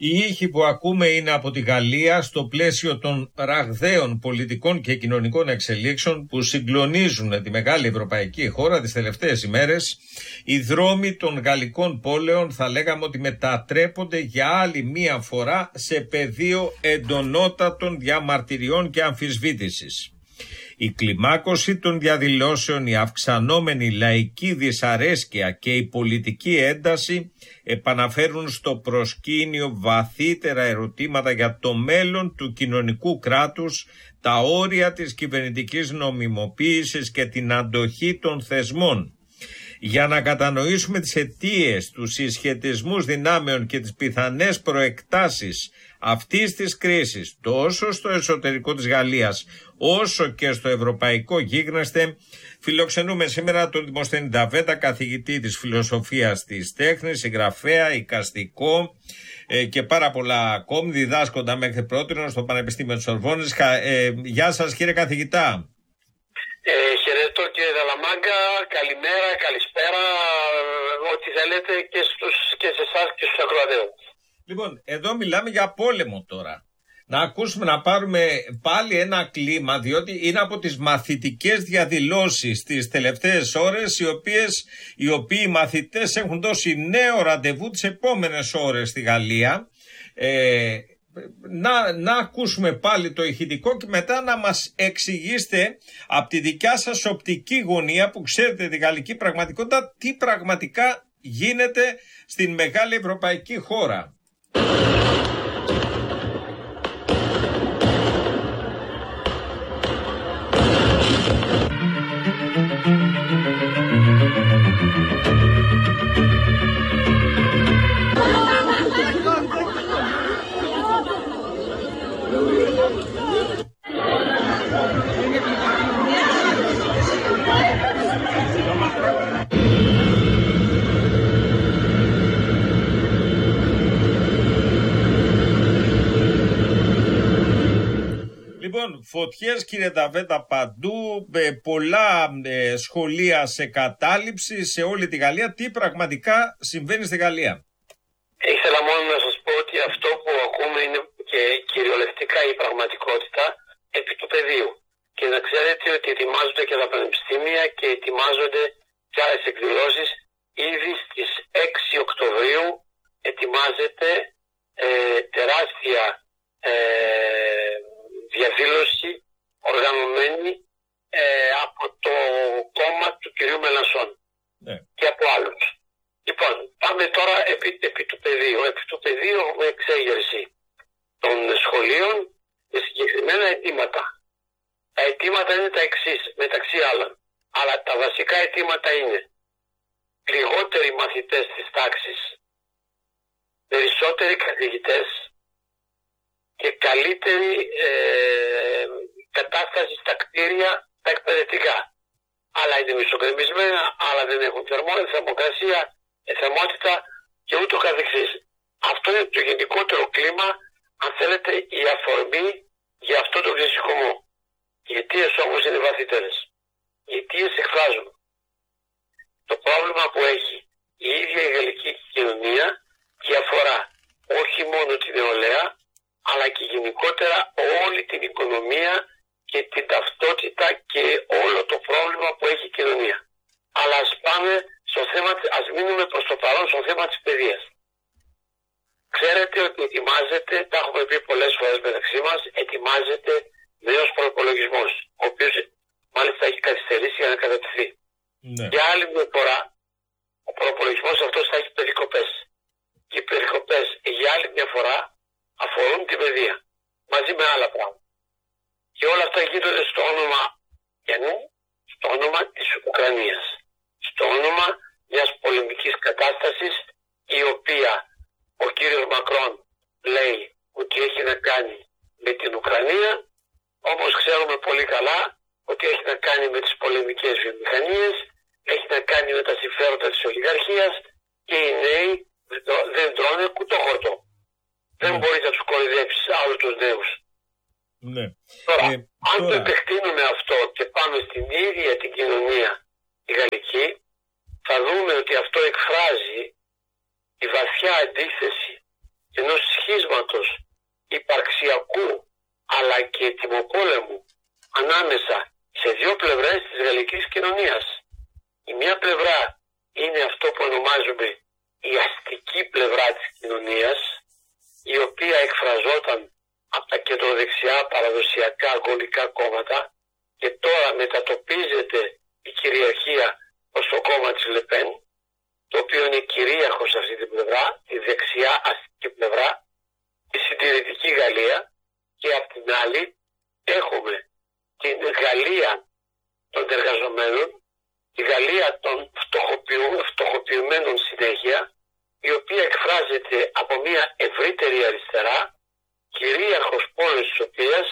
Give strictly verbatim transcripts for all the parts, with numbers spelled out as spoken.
Οι ήχοι που ακούμε είναι από τη Γαλλία στο πλαίσιο των ραγδαίων πολιτικών και κοινωνικών εξελίξεων που συγκλονίζουν τη μεγάλη ευρωπαϊκή χώρα τις τελευταίες ημέρες. Οι δρόμοι των γαλλικών πόλεων θα λέγαμε ότι μετατρέπονται για άλλη μία φορά σε πεδίο εντονότατων διαμαρτυριών και αμφισβήτησης. Η κλιμάκωση των διαδηλώσεων, η αυξανόμενη λαϊκή δυσαρέσκεια και η πολιτική ένταση επαναφέρουν στο προσκήνιο βαθύτερα ερωτήματα για το μέλλον του κοινωνικού κράτους, τα όρια της κυβερνητικής νομιμοποίησης και την αντοχή των θεσμών. Για να κατανοήσουμε τις αιτίες, τους συσχετισμούς δυνάμεων και τις πιθανές προεκτάσεις αυτής της κρίσης, τόσο στο εσωτερικό της Γαλλίας όσο και στο ευρωπαϊκό γίγνεσθε, φιλοξενούμε σήμερα τον Δημοσθένη Νταβέτα, καθηγητή της φιλοσοφίας της τέχνης, συγγραφέα, εικαστικό ε, και πάρα πολλά ακόμη, διδάσκοντα μέχρι πρότινο στο Πανεπιστήμιο της Σορβόνης. Ε, γεια σας κύριε καθηγητά. Ε, χαιρετώ κύριε Δαλαμάγκα, καλημέρα, καλησπέρα, ό,τι θέλετε και, στους, και σε εσάς και στους ακροατές. Λοιπόν, εδώ μιλάμε για πόλεμο τώρα. Να ακούσουμε, να πάρουμε πάλι ένα κλίμα, διότι είναι από τις μαθητικές διαδηλώσεις τις τελευταίες ώρες, οι οποίες, οι οποίοι μαθητές έχουν δώσει νέο ραντεβού τις επόμενες ώρες στη Γαλλία. Ε, να, να ακούσουμε πάλι το ηχητικό και μετά να μας εξηγήσετε από τη δικιά σας οπτική γωνία που ξέρετε τη γαλλική πραγματικότητα τι πραγματικά γίνεται στην μεγάλη ευρωπαϊκή χώρα. Λοιπόν, φωτιές κύριε Νταβέτα παντού, πολλά ε, σχολεία σε κατάληψη σε όλη τη Γαλλία. Τι πραγματικά συμβαίνει στη Γαλλία? Ήθελα μόνο να σας πω ότι αυτό που ακούμε είναι και κυριολεκτικά η πραγματικότητα επί του πεδίου. Και να ξέρετε ότι ετοιμάζονται και τα πανεπιστήμια και ετοιμάζονται και άλλες εκδηλώσεις. Ήδη στις έξι Οκτωβρίου ετοιμάζεται ε, τεράστια ε, διαδήλωση οργανωμένη ε, από το κόμμα του κυρίου Μελανσόν ναι. και από άλλους. Λοιπόν, πάμε τώρα επί, επί του πεδίου. Επί του πεδίου έχουμε εξέγερση των σχολείων με συγκεκριμένα αιτήματα. Τα αιτήματα είναι τα εξής, μεταξύ άλλων. Αλλά τα βασικά αιτήματα είναι λιγότεροι μαθητές της τάξης, περισσότεροι καθηγητές και καλύτερη ε, κατάσταση στα κτίρια τα εκπαιδευτικά. Άλλα είναι μισοκρεμισμένα, άλλα δεν έχουν θερμό, θερμοκρασία, θερμότητα και ούτω καθεξής. Αυτό είναι το γενικότερο κλίμα, αν θέλετε, η αφορμή για αυτό το ξεσηκωμό. Οι αιτίες όμως είναι βαθύτερες. Οι αιτίες εκφράζουν το πρόβλημα που έχει η ίδια η γαλλική κοινωνία και αφορά όχι μόνο την νεολαία, αλλά και γενικότερα όλη την οικονομία και την ταυτότητα και όλο το πρόβλημα που έχει η κοινωνία. Αλλά ας πάμε στο θέμα, ας μείνουμε προς το παρόν στο θέμα της παιδείας. Ξέρετε ότι ετοιμάζεται, τα έχουμε πει πολλές φορές μεταξύ μας, ετοιμάζεται νέος προϋπολογισμός, ο οποίος μάλιστα έχει καθυστερήσει για να κατατεθεί. Ναι. Για άλλη μια φορά, ο προϋπολογισμός αυτός θα έχει περικοπές. Και οι περικοπές για άλλη μια φορά αφορούν την παιδεία, μαζί με άλλα πράγματα. Και όλα αυτά γίνονται στο όνομα, γιατί, στο όνομα της Ουκρανίας. Στο όνομα μιας πολεμικής κατάστασης, η οποία ο κύριος Μακρόν λέει ότι έχει να κάνει με την Ουκρανία, όμως ξέρουμε πολύ καλά ότι έχει να κάνει με τις πολεμικές βιομηχανίες, έχει να κάνει με τα συμφέροντα της ολιγαρχίας και οι νέοι δεν τρώνε κουτόχορτο. Ναι. Δεν μπορείς να τους κορυδέψεις άλλους τους νέους. Ναι. Τώρα, ε, αν τώρα... το επεκτείνουμε αυτό και πάμε στην ίδια την κοινωνία τη γαλλική, θα δούμε ότι αυτό εκφράζει τη βαθιά αντίθεση ενός σχίσματος υπαρξιακού αλλά και τιμοπόλεμου ανάμεσα σε δύο πλευρές της γαλλικής κοινωνίας. Η μία πλευρά είναι αυτό που ονομάζουμε η αστική πλευρά της κοινωνίας, η οποία εκφραζόταν από τα κεντροδεξιά παραδοσιακά αγγλικά κόμματα και τώρα μετατοπίζεται η κυριαρχία ως το κόμμα της Λεπέν, το οποίο είναι κυρίαρχο σε αυτή την πλευρά, τη δεξιά αστική πλευρά, τη συντηρητική Γαλλία, και απ' την άλλη έχουμε την Γαλλία των εργαζομένων, τη Γαλλία των φτωχοποιημένων συνέχεια, η οποία εκφράζεται από μια ευρύτερη αριστερά, κυρίαρχος πόλος της οποίας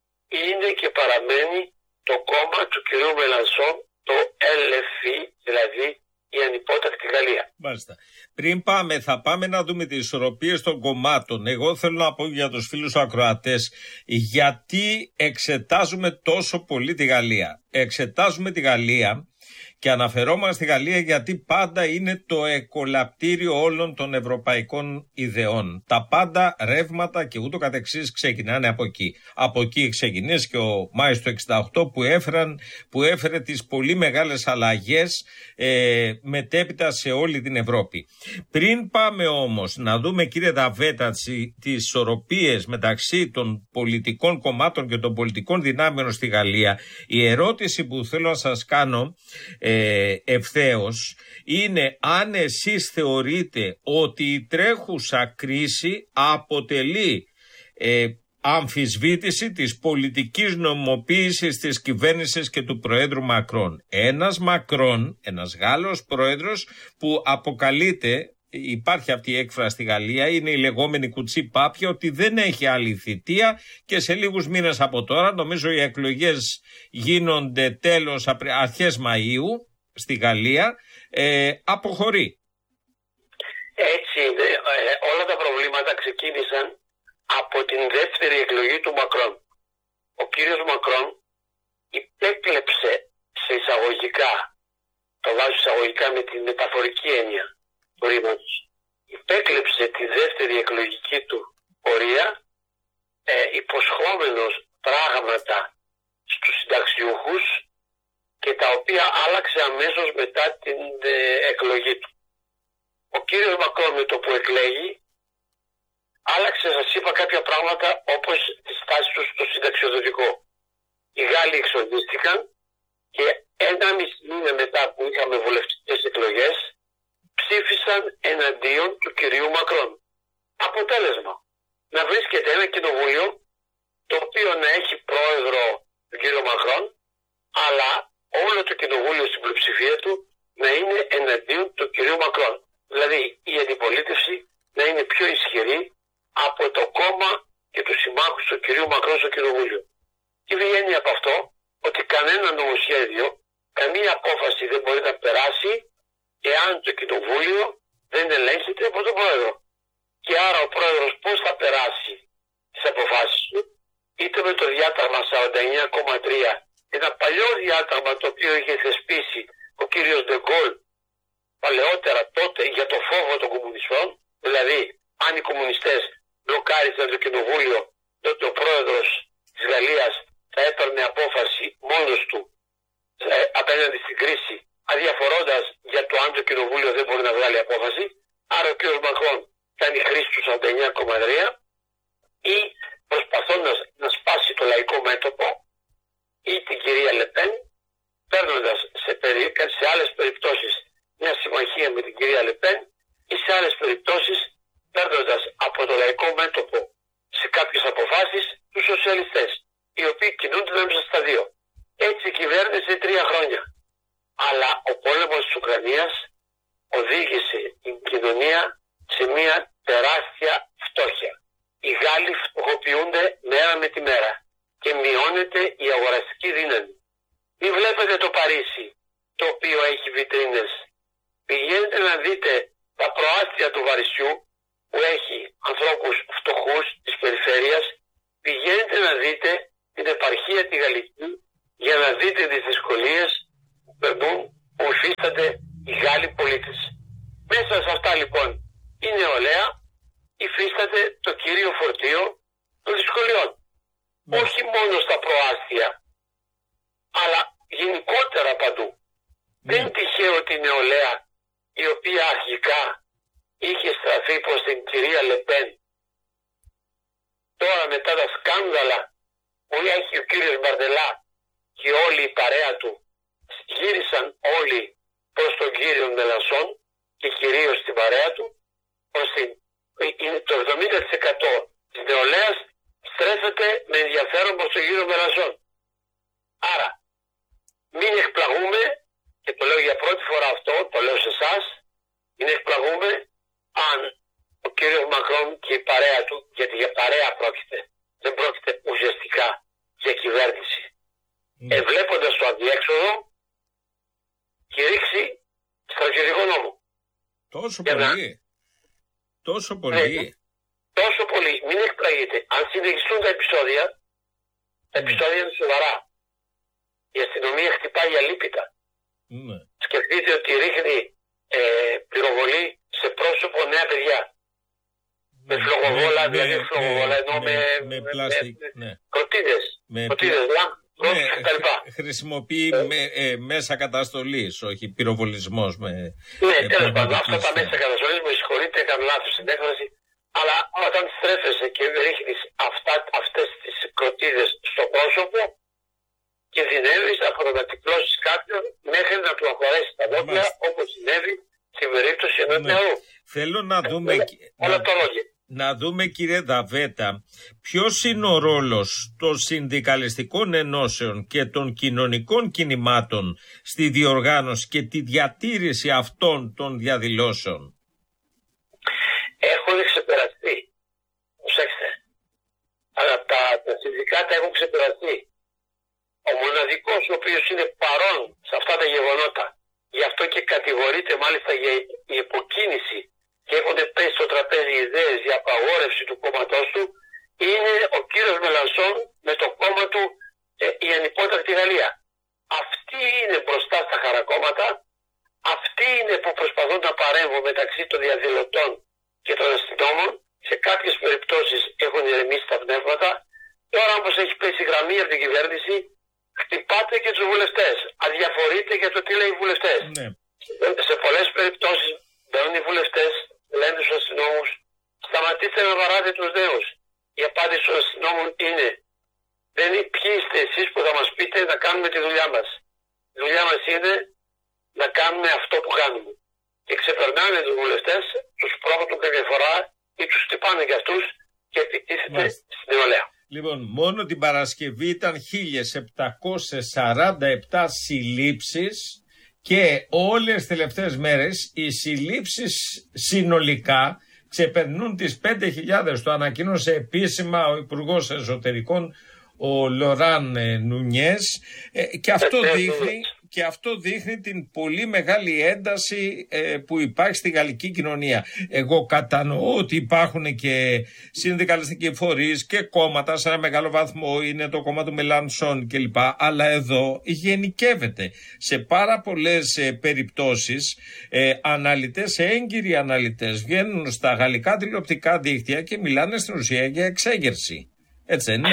είναι και παραμένει το κόμμα του κ. Μελανσόν, το ελ εφ ι, δηλαδή η ανυπότακτη Γαλλία. Μάλιστα. Πριν πάμε, θα πάμε να δούμε τις ισορροπίες των κομμάτων. Εγώ θέλω να πω για τους φίλους ακροατές, γιατί εξετάζουμε τόσο πολύ τη Γαλλία. Εξετάζουμε τη Γαλλία και αναφερόμαστε στη Γαλλία γιατί πάντα είναι το εκολαπτήριο όλων των ευρωπαϊκών ιδεών. Τα πάντα ρεύματα και ούτω καθεξής ξεκινάνε από εκεί. Από εκεί ξεκινήσει και ο Μάης του εξήντα οκτώ που, έφεραν, που έφερε τις πολύ μεγάλες αλλαγές ε, μετέπειτα σε όλη την Ευρώπη. Πριν πάμε όμως να δούμε, κύριε Ταβέτα, τις ισορροπίες μεταξύ των πολιτικών κομμάτων και των πολιτικών δυνάμεων στη Γαλλία, η ερώτηση που θέλω να σας κάνω Ε, ευθέως είναι αν εσείς θεωρείτε ότι η τρέχουσα κρίση αποτελεί ε, αμφισβήτηση της πολιτικής νομοποίησης της κυβέρνησης και του Προέδρου Μακρόν. Ένας Μακρόν, ένας Γάλλος πρόεδρος που αποκαλείται, υπάρχει αυτή η έκφραση στη Γαλλία, είναι η λεγόμενη κουτσή πάπια, ότι δεν έχει άλλη θητεία και σε λίγους μήνες από τώρα, νομίζω οι εκλογές γίνονται τέλος αρχές Μαΐου στη Γαλλία, ε, αποχωρεί. Έτσι είναι. Ε, όλα τα προβλήματα ξεκίνησαν από την δεύτερη εκλογή του Μακρόν. Ο κύριος Μακρόν υπέκλεψε σε εισαγωγικά, το βάζω εισαγωγικά με τη μεταφορική έννοια του ρήματος, υπέκλεψε τη δεύτερη εκλογική του πορεία ε, υποσχόμενος πράγματα στους συνταξιούχους και τα οποία άλλαξε αμέσως μετά την ε, εκλογή του. Ο κύριος Μακρόν με το που εκλέγει άλλαξε, σας είπα, κάποια πράγματα όπως τη στάση του στο συνταξιοδοτικό. Οι Γάλλοι εξορδίστηκαν και ένα μισή μήνα μετά που είχαμε βουλευτικές εκλογές ψήφισαν εναντίον του κυρίου Μακρόν. Αποτέλεσμα, να βρίσκεται ένα κοινοβούλιο το οποίο να έχει πρόεδρο τον κύριο Μακρόν, αλλά όλο το κοινοβούλιο στην πλειοψηφία του να είναι εναντίον του κυρίου Μακρόν. Δηλαδή η αντιπολίτευση να είναι πιο ισχυρή από το κόμμα και τους συμμάχους του κυρίου Μακρόν στο κοινοβούλιο. Τι βγαίνει από αυτό? Ότι κανένα νομοσχέδιο, καμία απόφαση δεν μπορεί να περάσει εάν το κοινοβούλιο δεν ελέγχεται από τον πρόεδρο. Και άρα ο πρόεδρος πώς θα περάσει τις αποφάσεις του? Είτε με το διάταγμα σαράντα εννιά κόμμα τρία, ένα παλιό διάταγμα το οποίο είχε θεσπίσει ο κύριος Ντεγκόλ παλαιότερα τότε για το φόβο των κομμουνιστών, δηλαδή αν οι κομμουνιστές μπλοκάρισαν το κοινοβούλιο, τότε ο πρόεδρος της Γαλλίας θα έπαιρνε απόφαση μόνος του ε, απέναντι στην κρίση, αδιαφορώντας για το αν το κοινοβούλιο δεν μπορεί να βγάλει απόφαση. Άρα ο κ. Μακρόν κάνει χρήση του σαράντα εννιά κόμμα τρία ή προσπαθώντας να σπάσει το λαϊκό μέτωπο, ή την κυρία Λεπέν, παίρνοντας σε, περι... σε άλλες περιπτώσεις μια συμμαχία με την κυρία Λεπέν ή σε άλλες περιπτώσεις παίρνοντας από το λαϊκό μέτωπο σε κάποιες αποφάσεις τους σοσιαλιστές, οι οποίοι κινούνται μέσα στα δύο. Έτσι κυβέρνησε τρία χρόνια. Αλλά ο πόλεμος της Ουκρανίας οδήγησε την κοινωνία σε μια τεράστια φτώχεια. Οι Γάλλοι φτωχοποιούνται μέρα με τη μέρα και μειώνεται η αγοραστική δύναμη. Μην βλέπετε το Παρίσι, το οποίο έχει βιτρίνες. Πηγαίνετε να δείτε τα προάστια του Βαρισιού, που έχει ανθρώπους φτωχούς της περιφέρειας. Πηγαίνετε να δείτε την επαρχία τη Γαλλική για να δείτε τις δυσκολίες που περνούν, που υφίστανται οι Γάλλοι πολίτες. Μέσα σε αυτά λοιπόν η νεολαία, οι υφίσταται το κυρίω φορτίο των δυσκολιών. Mm. Όχι μόνο στα προάστια, αλλά γενικότερα παντού. Mm. Δεν είναι τυχαίο ότι η νεολαία, η οποία αρχικά είχε στραφεί προς την κυρία Λεπέν, τώρα μετά τα σκάνδαλα που έχει ο κύριος Μπαρδελά και όλη η παρέα του, γύρισαν όλοι προς τον κύριο Μελανσόν και κυρίως την παρέα του, προς την, το εβδομήντα τοις εκατό της νεολαίας στρέφεται με ενδιαφέρον προς τον κύριο Μελανσόν. Άρα, μην εκπλαγούμε, και το λέω για πρώτη φορά αυτό, το λέω σε εσάς, μην εκπλαγούμε αν ο κύριος Μακρόν και η παρέα του, γιατί για παρέα πρόκειται, δεν πρόκειται ουσιαστικά για κυβέρνηση, mm. εβλέποντας το αδιέξοδο, κηρύξει στρατιωτικό νόμο. Τόσο για πολύ. Να... Τόσο πολύ. Ναι, τόσο πολύ. Μην εκπλαγείτε. Αν συνεχιστούν τα επεισόδια, τα mm. επεισόδια είναι σοβαρά. Η αστυνομία χτυπάει αλίπητα. Mm. Σκεφτείτε ότι ρίχνει ε, πυροβολή σε πρόσωπο νέα παιδιά. Με φλογοβόλα, ναι, δηλαδή ναι, φλογοβόλα, ενώ ναι, με, με, με, πλαστικ, με, ναι. κροτίδες, με κροτίδες, λάμπ, ναι, κτλ. Χρησιμοποιεί ε. με, ε, μέσα καταστολής, όχι πυροβολισμός. Με, ναι, ε, τέλος πάντων, αυτά τα μέσα καταστολής, με συγχωρείτε, έκανα λάθος στην έκφραση, αλλά όταν στρέφεσαι και ρίχνεις αυτά, αυτές τις κροτίδες στο πρόσωπο, κινδυνεύεις από το να τυπλώσεις κάποιον μέχρι να του απορρέσει τα δόντια, όπως συνέβη στην περίπτωση ενός ναι. νεαρού. Θέλω να δούμε, ε, να, να δούμε κύριε Δαβέτα, ποιος είναι ο ρόλος των συνδικαλιστικών ενώσεων και των κοινωνικών κινημάτων στη διοργάνωση και τη διατήρηση αυτών των διαδηλώσεων. Έχουν ξεπεραστεί. Προσέξτε. Αλλά τα, τα συνδικάτα έχουν ξεπεραστεί. Ο μοναδικός ο οποίος είναι παρόν σε αυτά τα γεγονότα, γι' αυτό και κατηγορείται μάλιστα για η υποκίνηση και έχουν πέσει στο τραπέζι ιδέες για απαγόρευση του κόμματός του, είναι ο κύριος Μελανσόν με το κόμμα του ε, η ανυπότακτη Γαλλία. Αυτοί είναι μπροστά στα χαρακόμματα, αυτοί είναι που προσπαθούν να παρέμβουν μεταξύ των διαδηλωτών και των αστυνόμων, σε κάποιες περιπτώσεις έχουν ηρεμήσει τα πνεύματα. Τώρα όπως έχει πέσει η γραμμή από την κυβέρνηση, χτυπάτε και τους βουλευτές. Αδιαφορείτε για το τι λέει οι βουλευτές. Ναι. Σε πολλές περιπτώσεις μπαίνουν οι βουλευτές, λένε στους αστυνόμους, σταματήστε να βαράτε τους νέους. Η απάντηση των αστυνόμων είναι, δεν είναι ποιοι είστε εσείς που θα μας πείτε να κάνουμε τη δουλειά μας. Η δουλειά μας είναι να κάνουμε αυτό που κάνουμε. Και ξεπερνάνε τους βουλευτές, τους πρόβατουν κάποια φορά ή τους χτυπάνε για αυτούς και επιτίθεται στην νεολαία. Λοιπόν, μόνο την Παρασκευή ήταν χίλιες επτακόσιες σαράντα επτά συλλήψεις και όλες τις τελευταίες μέρες οι συλλήψεις συνολικά ξεπερνούν τις πέντε χιλιάδες. Το ανακοίνωσε επίσημα ο Υπουργός Εσωτερικών, ο Λοράν Νουνιές, και αυτό δείχνει... Και αυτό δείχνει την πολύ μεγάλη ένταση ε, που υπάρχει στη γαλλική κοινωνία. Εγώ κατανοώ ότι υπάρχουν και συνδικαλιστικοί φορείς και κόμματα, σε ένα μεγάλο βαθμό είναι το κόμμα του Μελανσόν κλπ. Αλλά εδώ γενικεύεται. Σε πάρα πολλές ε, περιπτώσεις ε, αναλυτές, έγκυροι αναλυτές βγαίνουν στα γαλλικά τηλεοπτικά δίκτυα και μιλάνε στην ουσία για εξέγερση. Έτσι είναι.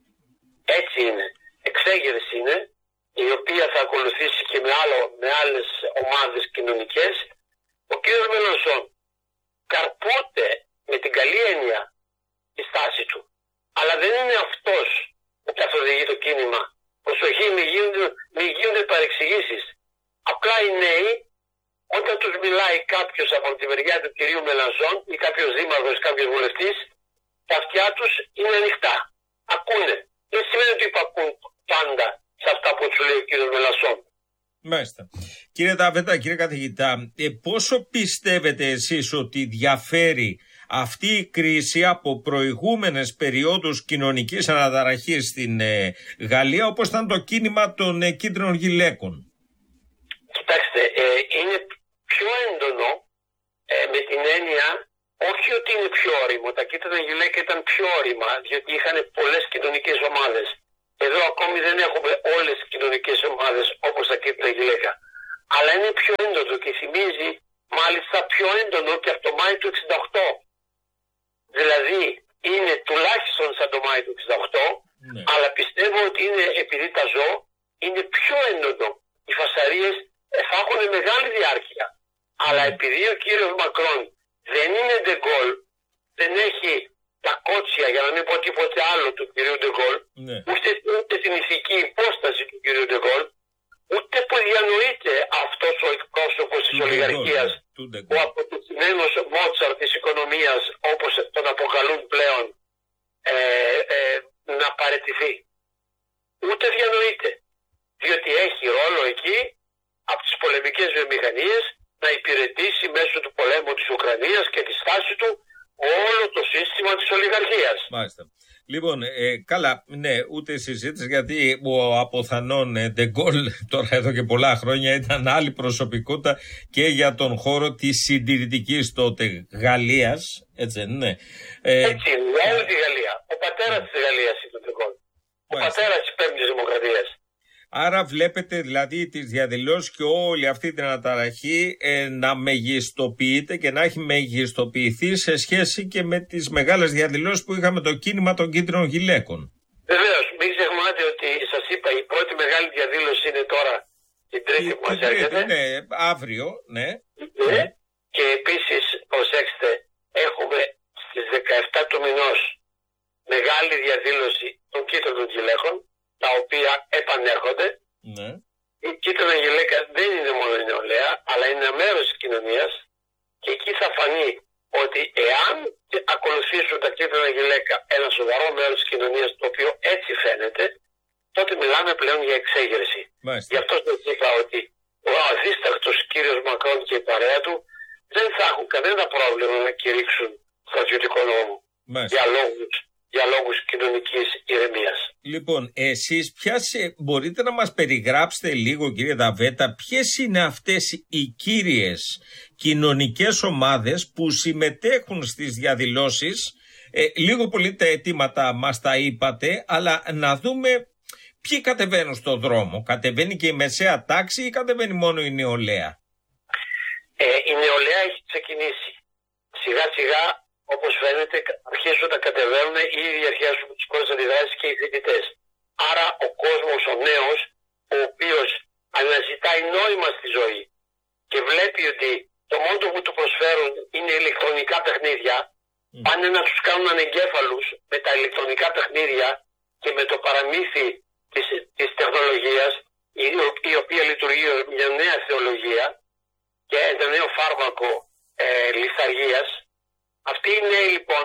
Έτσι είναι. Εξέγερση είναι, η οποία θα ακολουθήσει και με, άλλο, με άλλες ομάδες κοινωνικές. Ο κύριος Μελανσόν καρπούται με την καλή έννοια τη στάση του. Αλλά δεν είναι αυτός που καθοδηγεί το κίνημα. Προσοχή, μην γίνονται, μην γίνονται παρεξηγήσεις. Απλά οι νέοι, όταν τους μιλάει κάποιος από τη μεριά του κυρίου Μελανσόν ή κάποιος δήμαρχος ή κάποιος βουλευτής, τα αυτιά τους είναι ανοιχτά. Ακούνε. Δεν σημαίνει ότι υπακούν πάντα σε αυτά που του λέει ο κύριος Μελανσόν. Μάλιστα. Κύριε Δαβέτα, κύριε καθηγητά, ε, πόσο πιστεύετε εσείς ότι διαφέρει αυτή η κρίση από προηγούμενες περιόδους κοινωνικής αναταραχής στην ε, Γαλλία, όπως ήταν το κίνημα των ε, κίτρινων γυλαίκων? Κοιτάξτε, ε, είναι πιο έντονο ε, με την έννοια όχι ότι είναι πιο όριμο. Τα κίτρινα γυλαίκα ήταν πιο όρημα, διότι είχαν πολλές κοινωνικές ομάδες. Εδώ ακόμη δεν έχουμε όλες τις κοινωνικές ομάδες όπως τα κίτρινα γυλαίκα. Αλλά είναι πιο έντονο και θυμίζει μάλιστα πιο έντονο και από το Μάη του εξήντα οκτώ. δηλαδή είναι τουλάχιστον σαν το Μάη του εξήντα οκτώ, ναι. Αλλά πιστεύω ότι είναι, επειδή τα ζω, είναι πιο έντονο. Οι φασαρίες θα έχουν μεγάλη διάρκεια. Ναι. Αλλά επειδή ο κύριος Μακρόν δεν είναι ντεγκόλ, δεν έχει τα κότσια, για να μην πω τίποτε άλλο του κυρίου ντεγκόλ, ναι. ούτε, ούτε την ηθική υπόσταση του κυρίου ντεγκόλ, ούτε που διανοείται αυτός ο εκπρόσωπος της ολιγαρχίας, ο αποτυχημένος Μότσαρ της οικονομίας, όπως τον αποκαλούν πλέον, ε, ε, να παραιτηθεί. Ούτε διανοείται. Διότι έχει ρόλο εκεί από τις πολεμικές βιομηχανίες να υπηρετήσει μέσω του πολέμου της Ουκρανίας και τη στάση του όλο το σύστημα της ολιγαρχίας. Μάλιστα. Λοιπόν, ε, καλά, ναι, ούτε συζήτηση, γιατί ο αποθανόν Ντεγκόλ τώρα εδώ και πολλά χρόνια ήταν άλλη προσωπικότητα και για τον χώρο της συντηρητικής τότε Γαλλίας, έτσι ναι. Ε, έτσι, για όλη τη Γαλλία. Ο πατέρας ε, της Γαλλίας είναι ο Ντεγκόλ. Ο πατέρας της Πέμπτης Δημοκρατίας. Άρα βλέπετε δηλαδή τις διαδηλώσεις και όλη αυτή την αναταραχή ε, να μεγιστοποιείται και να έχει μεγιστοποιηθεί σε σχέση και με τις μεγάλες διαδηλώσεις που είχαμε το κίνημα των κίτρινων γυλαίκων. Βεβαίως, μην ξεχνάτε ότι σας είπα η πρώτη μεγάλη διαδήλωση είναι τώρα την Τρίτη που μας έρχεται. Ναι, αύριο, ναι. ναι. ναι. Και επίσης, προσέξτε, έχουμε στις δεκαεπτά του μηνός μεγάλη διαδήλωση των κίτρινων γυλαίκων, τα οποία επανέρχονται. Ναι. Η κίτρινα γυλαίκα δεν είναι μόνο η νεολαία, αλλά είναι ένα μέρος της κοινωνίας και εκεί θα φανεί ότι εάν ακολουθήσουν τα κίτρινα γυλαίκα ένα σοβαρό μέρος της κοινωνίας, το οποίο έτσι φαίνεται, τότε μιλάμε πλέον για εξέγερση. Μάλιστα. Γι' αυτό σας είπα ότι ο αδίστακτος κύριος Μακρόν και η παρέα του δεν θα έχουν κανένα πρόβλημα να κηρύξουν στρατιωτικό νόμο. Για λόγους για λόγους κοινωνικής ηρεμίας. Λοιπόν, εσείς ποιες, μπορείτε να μας περιγράψετε λίγο, κύριε Δαβέτα, ποιες είναι αυτές οι κύριες κοινωνικές ομάδες που συμμετέχουν στις διαδηλώσεις? Ε, λίγο πολύ τα αιτήματα μας τα είπατε, αλλά να δούμε ποιοι κατεβαίνουν στον δρόμο. Κατεβαίνει και η μεσαία τάξη ή κατεβαίνει μόνο η νεολαία? Ε, η νεολαία έχει ξεκινήσει. Σιγά σιγά, όπως φαίνεται, αρχίζουν να κατεβαίνουν ή ήδη αρχίζουν τις πρώτες αντιδράσεις και οι φοιτητές. Άρα ο κόσμος, ο νέος, ο οποίος αναζητάει νόημα στη ζωή και βλέπει ότι το μόνο που του προσφέρουν είναι ηλεκτρονικά παιχνίδια, mm. πάνε να τους κάνουν ανεγκέφαλους με τα ηλεκτρονικά παιχνίδια και με το παραμύθι της, της τεχνολογίας, η, η οποία λειτουργεί μια νέα θεολογία και ένα νέο φάρμακο ε, λιθαργίας. Αυτοί οι νέοι λοιπόν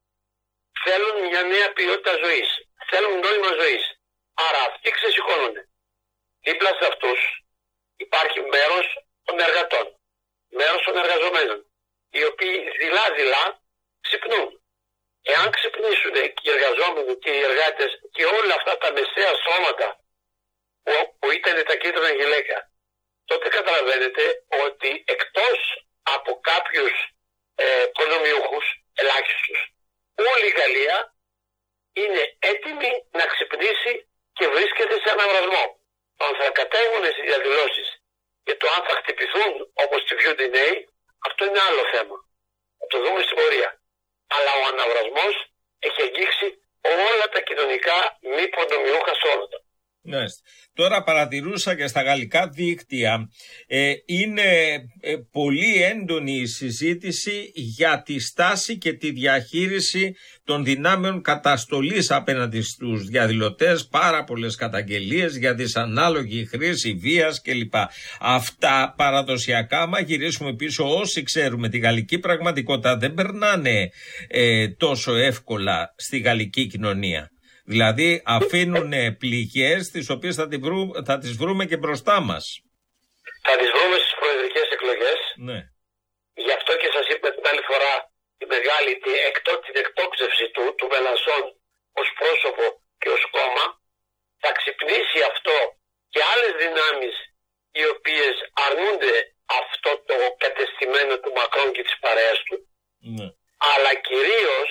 θέλουν μια νέα ποιότητα ζωής, θέλουν νόημα ζωής. Άρα αυτοί ξεσηκώνονται. Δίπλα σε αυτούς υπάρχει μέρος των εργατών, μέρος των εργαζομένων, οι οποίοι δειλά-δειλά ξυπνούν. Εάν ξυπνήσουν και οι εργαζόμενοι και οι εργάτες και όλα αυτά τα μεσαία σώματα που, που ήταν τα κίτρινα γυλαίκα, τότε καταλαβαίνετε ότι εκτός από κάποιους ε, προνομιούχους ελάχιστους, όλη η Γαλλία είναι έτοιμη να ξυπνήσει και βρίσκεται σε αναβρασμό. Το αν θα κατέβουν στις διαδηλώσεις και το αν θα χτυπηθούν όπως χτυπιούνται οι νέοι, αυτό είναι άλλο θέμα. Θα το δούμε στην πορεία. Αλλά ο αναβρασμός έχει αγγίξει όλα τα κοινωνικά μη προνομιούχα σώματα. Ναι. Τώρα παρατηρούσα και στα γαλλικά δίκτυα ε, είναι ε, πολύ έντονη η συζήτηση για τη στάση και τη διαχείριση των δυνάμεων καταστολής απέναντι στους διαδηλωτές, πάρα πολλές καταγγελίες για δυσανάλογη χρήση βίας κλπ. Αυτά παραδοσιακά, άμα γυρίσουμε πίσω, όσοι ξέρουμε τη γαλλική πραγματικότητα, δεν περνάνε ε, τόσο εύκολα στη γαλλική κοινωνία. Δηλαδή αφήνουν πληγές τις οποίες θα, τη βρου, θα τις βρούμε και μπροστά μας. Θα τις βρούμε στις προεδρικές εκλογές. Ναι. Γι' αυτό και σας είπα την άλλη φορά τη μεγάλη, την, εκτό, την εκτόξευση του, του Μελανσόν ως πρόσωπο και ως κόμμα. Θα ξυπνήσει αυτό και άλλες δυνάμεις οι οποίες αρνούνται αυτό το κατεστημένο του Μακρόν και της παρέας του. Ναι. Αλλά κυρίως,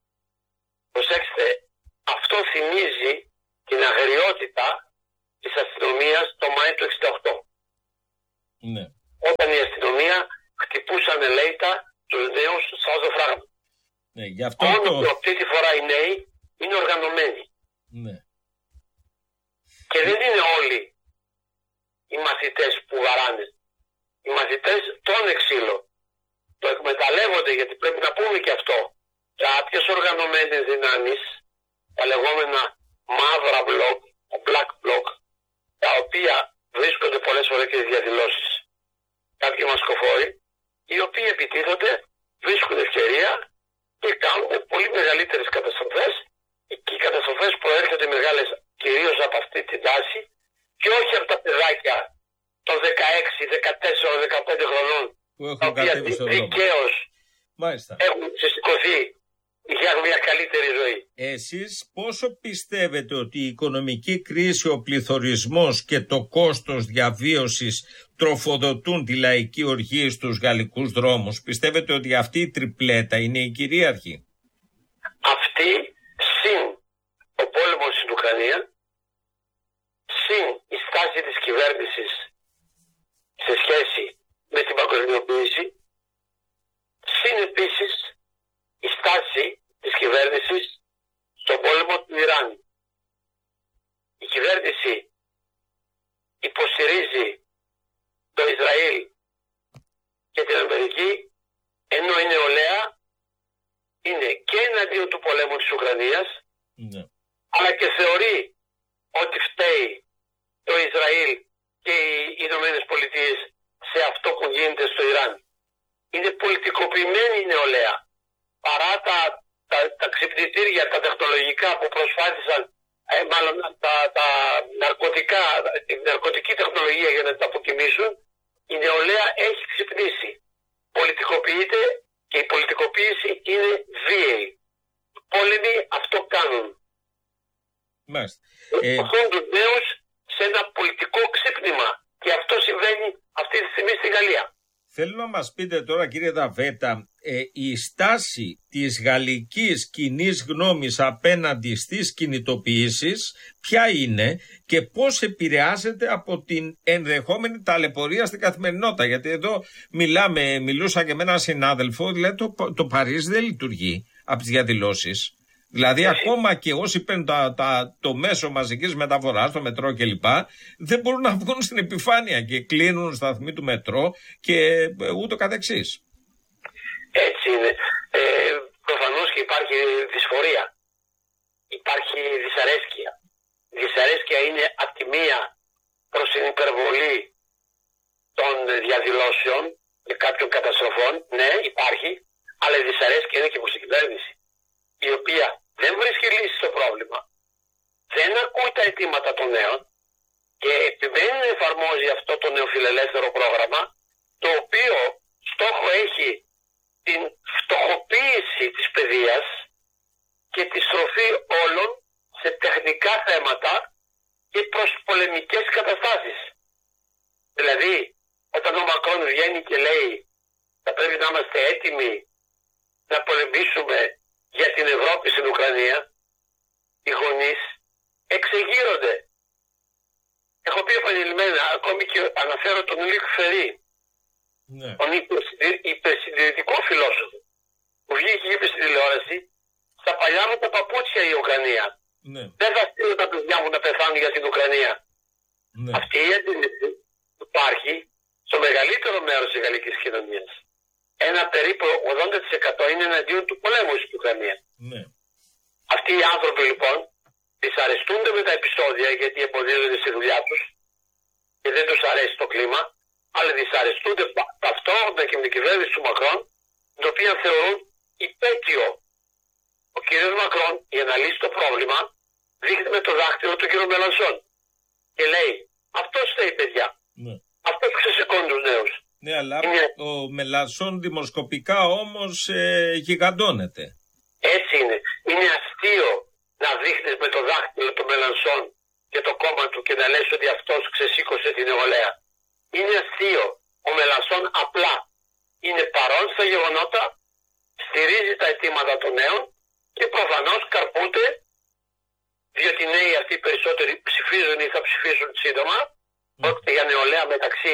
προσέξτε, αυτό θυμίζει την αγριότητα της αστυνομίας το Μάη του εξήντα οκτώ. Ναι. Όταν η αστυνομία χτυπούσαν ελέητα τους νέους σαν ζωφράγμα. Ναι, γι' αυτό Μόνο το... που αυτή τη φορά οι νέοι είναι οργανωμένοι. Ναι. Και δεν είναι όλοι οι μαθητές που βαράνε. Οι μαθητές τρώνε ξύλο. Το εκμεταλλεύονται, γιατί πρέπει να πούμε και αυτό. Κάποιες οργανωμένες δυνάμεις, τα λεγόμενα μαύρα μπλοκ, black block, τα οποία βρίσκονται πολλές φορές και στις διαδηλώσεις. Κάποιοι μασκοφόροι, οι οποίοι επιτίθονται, βρίσκουν ευκαιρία και κάνουν πολύ μεγαλύτερες καταστροφές, και οι καταστροφές προέρχονται μεγάλες κυρίως από αυτή την τάση και όχι από τα παιδάκια των δεκαέξι, δεκατέσσερα, δεκαπέντε χρονών, τα οποία δικαίως έχουν ξεσηκωθεί για μια καλύτερη ζωή. Εσείς πόσο πιστεύετε ότι η οικονομική κρίση, ο πληθωρισμός και το κόστος διαβίωσης τροφοδοτούν τη λαϊκή οργή στους γαλλικούς δρόμους? Πιστεύετε ότι αυτή η τριπλέτα είναι η κυρίαρχη? Αυτή συν ο πόλεμος στην Ουκρανία, συν η στάση της κυβέρνησης σε σχέση με την παγκοσμιοποίηση, συν επίσης η στάση της κυβέρνησης στον πόλεμο του Ιράν. Η κυβέρνηση υποστηρίζει το Ισραήλ και την Αμερική, ενώ η νεολαία είναι και εναντίον του πολέμου της Ουκρανίας, ναι, αλλά και θεωρεί ότι φταίει το Ισραήλ και οι Ηνωμένες Πολιτείες σε αυτό που γίνεται στο Ιράν. Είναι πολιτικοποιημένη η νεολαία. Παρά τα, τα, τα ξυπνητήρια, τα τεχνολογικά που προσπάθησαν, ε, μάλλον τα, τα ναρκωτικά, την ναρκωτική τεχνολογία για να τα αποκοιμήσουν, η νεολαία έχει ξυπνήσει. Πολιτικοποιείται και η πολιτικοποίηση είναι βίαιη. Οι πόλεμοι αυτό κάνουν. Μάλιστα. Οχούν τους νέους σε ένα πολιτικό ξύπνημα. Και αυτό συμβαίνει αυτή τη στιγμή στη Γαλλία. Θέλω να μας πείτε τώρα, κύριε Δαβέτα, ε, η στάση της γαλλικής κοινής γνώμης απέναντι στις κινητοποιήσεις ποια είναι και πώς επηρεάζεται από την ενδεχόμενη ταλαιπωρία στην καθημερινότητα? Γιατί εδώ μιλάμε, μιλούσα και με έναν συνάδελφο, δηλαδή το, το Παρίσι δεν λειτουργεί από τις διαδηλώσεις. Δηλαδή, ακόμα και όσοι παίρνουν τα, τα, το μέσο μαζικής μεταφοράς, το μετρό κλπ., δεν μπορούν να βγουν στην επιφάνεια και κλείνουν σταθμοί του μετρό και ούτω καθεξής. Έτσι είναι. Ε, προφανώς και υπάρχει δυσφορία. Υπάρχει δυσαρέσκεια. Η δυσαρέσκεια είναι από τη μία προς την υπερβολή των διαδηλώσεων και κάποιων καταστροφών. Ναι, υπάρχει. Αλλά η δυσαρέσκεια είναι και προς την κυβέρνηση, η οποία δεν βρίσκει λύση στο πρόβλημα, δεν ακούει τα αιτήματα των νέων και επιμένει να εφαρμόζει αυτό το νεοφιλελεύθερο πρόγραμμα, το οποίο στόχο έχει την φτωχοποίηση της παιδείας και τη στροφή όλων σε τεχνικά θέματα και προς πολεμικές καταστάσεις. Δηλαδή, όταν ο Μακρόν βγαίνει και λέει θα πρέπει να είμαστε έτοιμοι να πολεμήσουμε για την Ευρώπη στην Ουκρανία, οι γονείς εξεγείρονται. Έχω πει επανειλημμένα, ακόμη και αναφέρω τον Λίκ Φερί, ναι, τον υπερσυντηρητικό φιλόσοφο, που βγήκε και είπε στην τηλεόραση, στα παλιά μου τα παπούτσια η Ουκρανία. Ναι. Δεν θα στείλω τα παιδιά μου να πεθάνουν για την Ουκρανία. Ναι. Αυτή η αντίληψη υπάρχει στο μεγαλύτερο μέρος της γαλλικής κοινωνίας. Ένα περίπου ογδόντα τοις εκατό είναι εναντίον του πολέμου στην Ουκρανία. Ναι. Αυτοί οι άνθρωποι λοιπόν δυσαρεστούνται με τα επεισόδια γιατί εμποδίζονται στη δουλειά τους και δεν τους αρέσει το κλίμα, αλλά δυσαρεστούνται ταυτόχρονα και με την κυβέρνηση του Μακρόν, την οποία θεωρούν υπέτειο. Ο κύριος Μακρόν, για να λύσει το πρόβλημα, δείχνει με το δάχτυλο του κύριου Μελανσόν και λέει αυτός φταίει, παιδιά. Ναι. Αυτός ξεσηκώνει τους νέους. Ναι, αλλά είναι... ο Μελανσόν δημοσκοπικά όμως ε, γιγαντώνεται. Έτσι είναι. Είναι αστείο να δείχνεις με το δάχτυλο του Μελανσόν και το κόμμα του και να λες ότι αυτός ξεσήκωσε την νεολαία. Είναι αστείο. Ο Μελανσόν απλά είναι παρόν στα γεγονότα, στηρίζει τα αιτήματα των νέων και προφανώς καρπούνται, διότι οι νέοι αυτοί περισσότεροι ψηφίζουν ή θα ψηφίσουν σύντομα. Mm. Πρόκειται για νεολαία μεταξύ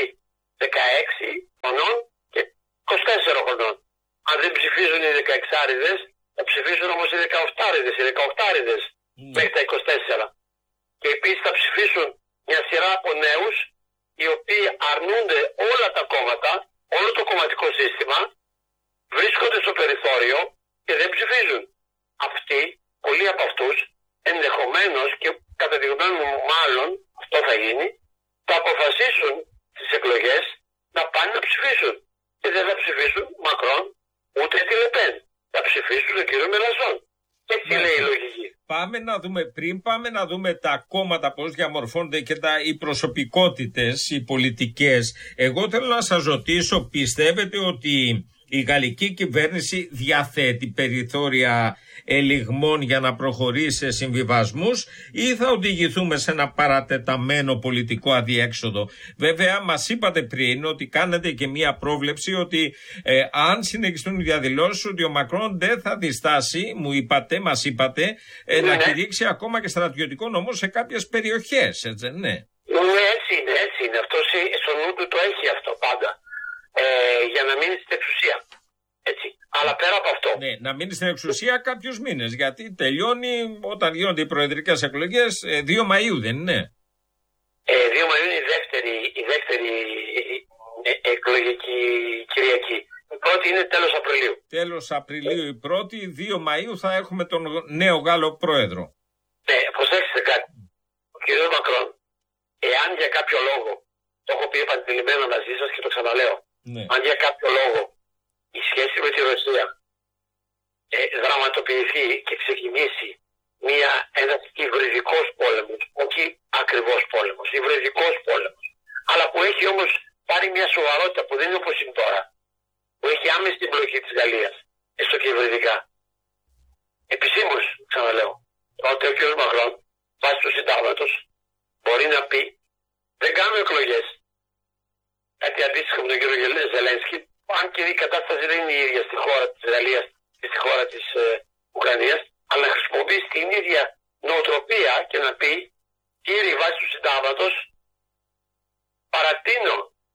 δεκαέξι χρονών και είκοσι τέσσερα χρονών. Αν δεν ψηφίζουν οι δεκαεξάριδες, Θα ψηφίσουν όμως οι δεκαοκτάριδες, οι δεκαοκτάριδες mm. μέχρι τα είκοσι τέσσερα. Και επίσης θα ψηφίσουν μια σειρά από νέους οι οποίοι αρνούνται όλα τα κόμματα, όλο το κομματικό σύστημα, βρίσκονται στο περιθώριο και δεν ψηφίζουν. Αυτοί, πολλοί από αυτούς, ενδεχομένως και κατά τη γνώμη μου μάλλον αυτό θα γίνει, θα αποφασίσουν τις εκλογές να πάνε να ψηφίσουν. Και δεν θα ψηφίσουν Μακρόν ούτε τη Λεπέν. Θα ψηφίσουν τον κύριο Μελανσόν. Έτσι ναι. λέει η λογική. Πάμε να δούμε, πριν πάμε να δούμε τα κόμματα πώς διαμορφώνονται και τα, οι προσωπικότητες, οι πολιτικές. Εγώ θέλω να σας ρωτήσω, πιστεύετε ότι η γαλλική κυβέρνηση διαθέτει περιθώρια ελιγμών για να προχωρήσει σε συμβιβασμούς ή θα οδηγηθούμε σε ένα παρατεταμένο πολιτικό αδιέξοδο? Βέβαια μας είπατε πριν ότι κάνετε και μία πρόβλεψη ότι ε, αν συνεχιστούν οι διαδηλώσεις ότι ο Μακρόν δεν θα διστάσει, μου είπατε, μας είπατε, ε, ναι. να κηρύξει ακόμα και στρατιωτικό νόμο σε κάποιες περιοχές, έτσι δεν είναι? Ναι, έτσι είναι, έτσι είναι. Αυτό στο νου του το έχει αυτό πάντα. Ε, για να μείνει στην εξουσία. Έτσι. Αλλά πέρα από αυτό. Ναι, να μείνει στην εξουσία κάποιους μήνες. Γιατί τελειώνει όταν γίνονται οι προεδρικές εκλογές δύο Μαΐου, δεν είναι? Ε, δύο Μαΐου είναι η δεύτερη, η δεύτερη εκλογική Κυριακή. Η πρώτη είναι τέλος Απριλίου. Τέλος Απριλίου η πρώτη, δύο Μαΐου θα έχουμε τον νέο Γάλλο πρόεδρο. Ναι, προσέξτε κάτι. Ο κ. Μακρόν, εάν για κάποιο λόγο, το έχω πει επανειλημμένα μαζί σας και το ξαναλέω, ναι. αν για κάποιο λόγο η σχέση με τη Ρωσία ε, δραματοποιηθεί και ξεκινήσει μια, ένας υβριδικός πόλεμος, όχι ακριβώς πόλεμος, υβριδικός πόλεμος, αλλά που έχει όμως πάρει μια σοβαρότητα που δεν είναι όπως είναι τώρα, που έχει άμεση την πλοκή της Γαλλίας, έστω και υβριδικά. Επισήμως, ξαναλέω, ότι ο κ. Μακρόν, βάσει του συντάγματος, μπορεί να πει δεν κάνουμε εκλογές. Κάτι αντίστοιχο με τον κύριο Ζελένσκι, αν και η κατάσταση δεν είναι η ίδια στη χώρα της Γαλλίας και στη χώρα της ε, Ουκρανίας, αλλά να χρησιμοποιήσει την ίδια νοοτροπία και να πει, κύριε, βάσει του συντάγματος, παρατείνω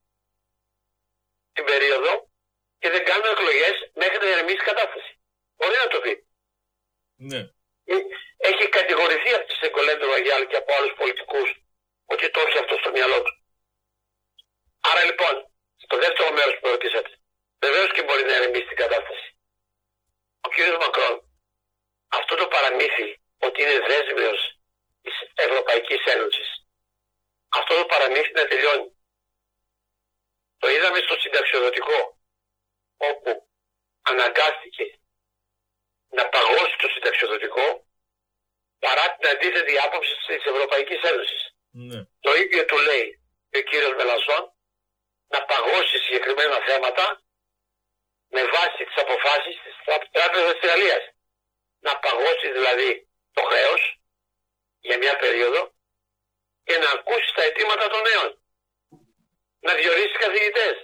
την περίοδο και δεν κάνω εκλογές μέχρι να ηρεμήσει η κατάσταση. Μπορεί να το πει. Ναι. Έχει κατηγορηθεί από τη Σεκολέντο Ρογιάλ και από άλλους πολιτικούς ότι το έχει αυτό στο μυαλό του. Άρα λοιπόν, στο δεύτερο μέρος που ρωτήσατε, βεβαίως και μπορεί να ηρεμήσει την κατάσταση. Ο κ. Μακρόν, αυτό το παραμύθι ότι είναι δέσμιος της Ευρωπαϊκής Ένωσης, αυτό το παραμύθι να τελειώνει. Το είδαμε στο συνταξιοδοτικό, όπου αναγκάστηκε να παγώσει το συνταξιοδοτικό παρά την αντίθετη άποψη της Ευρωπαϊκής Ένωσης. Ναι. Το ίδιο του λέει ο κύριος Μελανσόν, να παγώσει συγκεκριμένα θέματα με βάση τις αποφάσεις της Τράπεζας της Γαλλίας. Να παγώσει δηλαδή το χρέος για μια περίοδο και να ακούσει τα αιτήματα των νέων. Να διορίσει καθηγητές.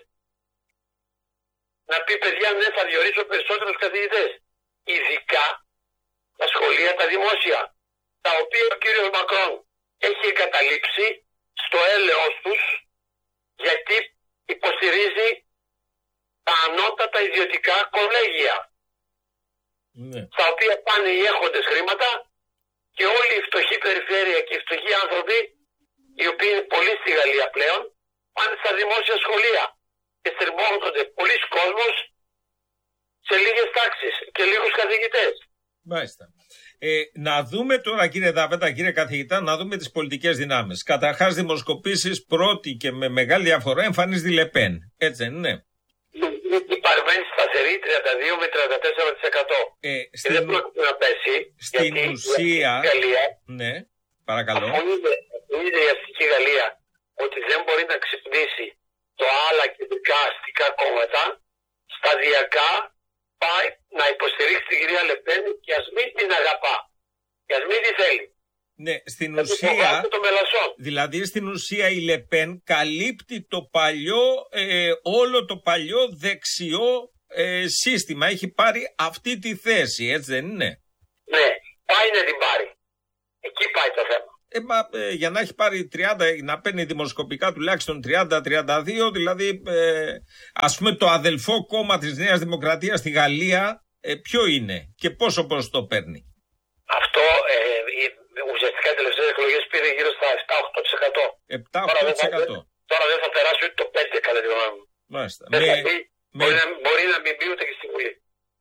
Να πει, παιδιά, ναι, θα διορίσω περισσότερους καθηγητές. Ειδικά τα σχολεία τα δημόσια, τα οποία ο κύριος Μακρόν έχει εγκαταλείψει στο έλεος τους, γιατί υποστηρίζει τα ανώτατα ιδιωτικά κολέγια, ναι. στα οποία πάνε οι έχοντες χρήματα και όλη η φτωχή περιφέρεια και οι φτωχοί άνθρωποι, οι οποίοι είναι πολλοί στη Γαλλία πλέον, πάνε στα δημόσια σχολεία και στριμώχνονται πολλοί κόσμος σε λίγες τάξεις και λίγους καθηγητές. Μάλιστα. Ε, να δούμε τώρα, κύριε Δάβετα, κύριε καθηγητά, να δούμε τις πολιτικές δυνάμεις. Καταρχάς, δημοσκοπήσεις πρώτη και με μεγάλη διαφορά εμφανίζει Λεπέν. Έτσι δεν είναι? Η παραμένει σταθερή τριάντα δύο με τριάντα τέσσερα τοις εκατό. Ε, στην... Και δεν πρόκειται να πέσει. Στην γιατί ουσία. Η Γαλλία, ναι, παρακαλώ. Αφού είδε η αστική Γαλλία ότι δεν μπορεί να ξυπνήσει το άλλα κεντρικά αστικά κόμματα, σταδιακά πάει να υποστηρίξει την κυρία Λεπέν και ας μην την αγαπά. Και ας μην τη θέλει. Ναι, στην ουσία, το δηλαδή στην ουσία η Λεπέν καλύπτει το παλιό, ε, όλο το παλιό δεξιό ε, σύστημα. Έχει πάρει αυτή τη θέση, έτσι δεν είναι? Ναι, πάει να την πάρει. Εκεί πάει το θέμα. Ε, μα, ε, για να έχει πάρει τριάντα, να παίρνει δημοσκοπικά τουλάχιστον τριάντα τριάντα δύο, δηλαδή ε, ας πούμε το αδελφό κόμμα της Νέας Δημοκρατίας στη Γαλλία ε, ποιο είναι και πόσο ποσοστό παίρνει? Αυτό ε, ουσιαστικά οι τελευταίες εκλογές πήρε γύρω στα επτά με οκτώ τοις εκατό. επτά με οκτώ τοις εκατό. Τώρα δεν θα περάσει ούτε το πέντε τοις εκατό κατά τη γνώμη μου. Μάλιστα. Με, με, με... Μπορεί, να, μπορεί να μην μπει ούτε και στη Βουλή.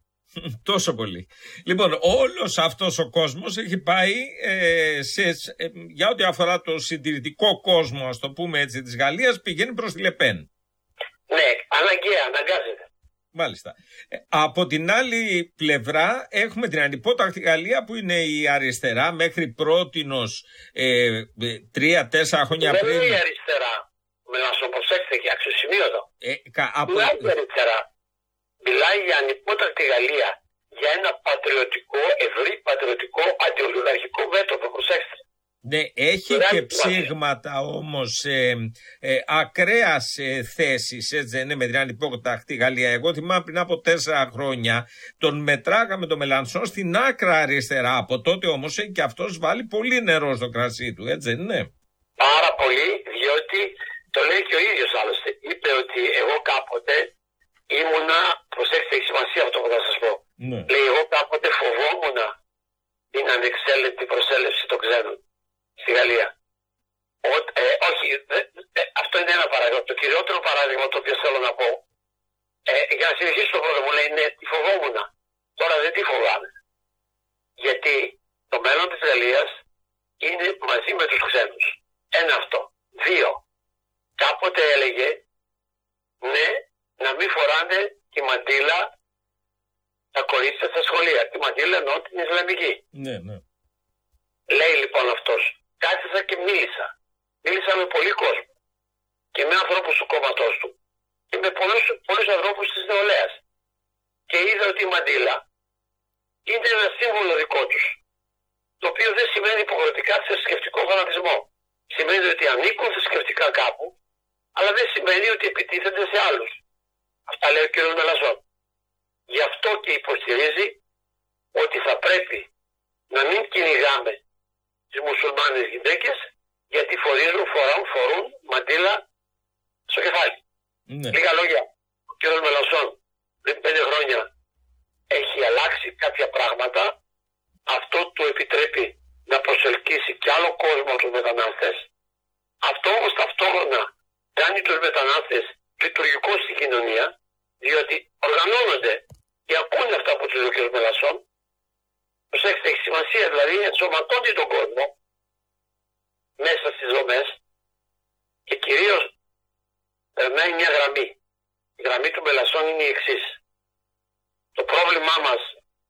Τόσο πολύ. Λοιπόν, όλος αυτός ο κόσμος έχει πάει ε, σε, ε, για ό,τι αφορά το συντηρητικό κόσμο, ας το πούμε έτσι, της Γαλλίας, πηγαίνει προς τη Λεπέν. Ναι, αναγκαία, αναγκάζεται. Μάλιστα. Από την άλλη πλευρά έχουμε την ανυπότακτη Γαλλία που είναι η αριστερά μέχρι πρότινος ε, τρία-τέσσερα χρόνια δεν πριν. Δεν είναι η αριστερά. Με να σου προσέξετε και αξιοσημείωτο. Ε, κα, από... Δεν είναι η αριστερά. Μιλάει για ανυπότακτη Γαλλία. Για ένα πατριωτικό, ευρύ πατριωτικό, αντιολιγαρχικό μέτωπο. Προσέξτε. Ναι, έχει δεν και ψήγματα όμως ε, ε, ακραίας ε, θέσης, έτσι δεν είναι, με την ανυπότακτη Γαλλία. Εγώ θυμάμαι πριν από τέσσερα χρόνια τον μετράγαμε τον Μελανσόν στην άκρα αριστερά. Από τότε όμως έχει και αυτός βάλει πολύ νερό στο κρασί του, έτσι δεν είναι? Πάρα πολύ, διότι το λέει και ο ίδιος άλλωστε. Είπε ότι εγώ κάποτε ήμουνα, προσέξτε, έχει σημασία αυτό που θα σας πω. Ναι. Λέει, εγώ κάποτε φοβόμουνα την ανεξέλεγκτη προσέλευση των ξένων στη Γαλλία. Ο, ε, όχι, ε, ε, αυτό είναι ένα παράδειγμα. Το κυριότερο παράδειγμα το οποίο θέλω να πω, ε, για να συνεχίσω το πρώτο μου, λέει, ναι, τη φοβόμουνα. Τώρα δεν τη φοβάμαι. Γιατί το μέλλον της Γαλλίας είναι μαζί με τους ξένους. Ένα αυτό. Δύο. Κάποτε έλεγε, ναι, να μην φοράνε τη μαντήλα τα κορίτσια στα σχολεία. Τη μαντήλα εννοώ την Ισλαμική. Ναι, ναι. Λέει λοιπόν αυτός, κάθισα και μίλησα. Μίλησα με πολύ κόσμο. Και με ανθρώπους του κόμματός του. Και με πολλούς, πολλούς ανθρώπους της νεολαίας. Και είδα ότι η μαντήλα είναι ένα σύμβολο δικό τους. Το οποίο δεν σημαίνει υποχρεωτικά θρησκευτικό φανατισμό. Σημαίνει ότι ανήκουν θρησκευτικά κάπου, αλλά δεν σημαίνει ότι επιτίθενται σε άλλους. Αυτά λέει ο κ. Μελανσόν. Γι' αυτό και υποστηρίζει ότι θα πρέπει να μην κυνηγάμε τις μουσουλμάνες γυναίκες, γιατί φορίζουν, φορούν, φορούν μαντήλα στο κεφάλι. Ναι. Λίγα λόγια. Ο κ. Μελανσόν πριν πέντε χρόνια έχει αλλάξει κάποια πράγματα. Αυτό του επιτρέπει να προσελκύσει κι άλλο κόσμο τους μετανάστες. Αυτό όμως ταυτόχρονα κάνει τους μετανάστες λειτουργικούς στην κοινωνία, διότι οργανώνονται και ακούνε αυτά που τους λέει ο κ. Μελανσόν. Προσέξτε, έχει σημασία, δηλαδή ενσωματώνει τον κόσμο μέσα στις δομές και κυρίως περνάει μια γραμμή. Η γραμμή του Μελανσόν είναι η εξής. Το πρόβλημά μας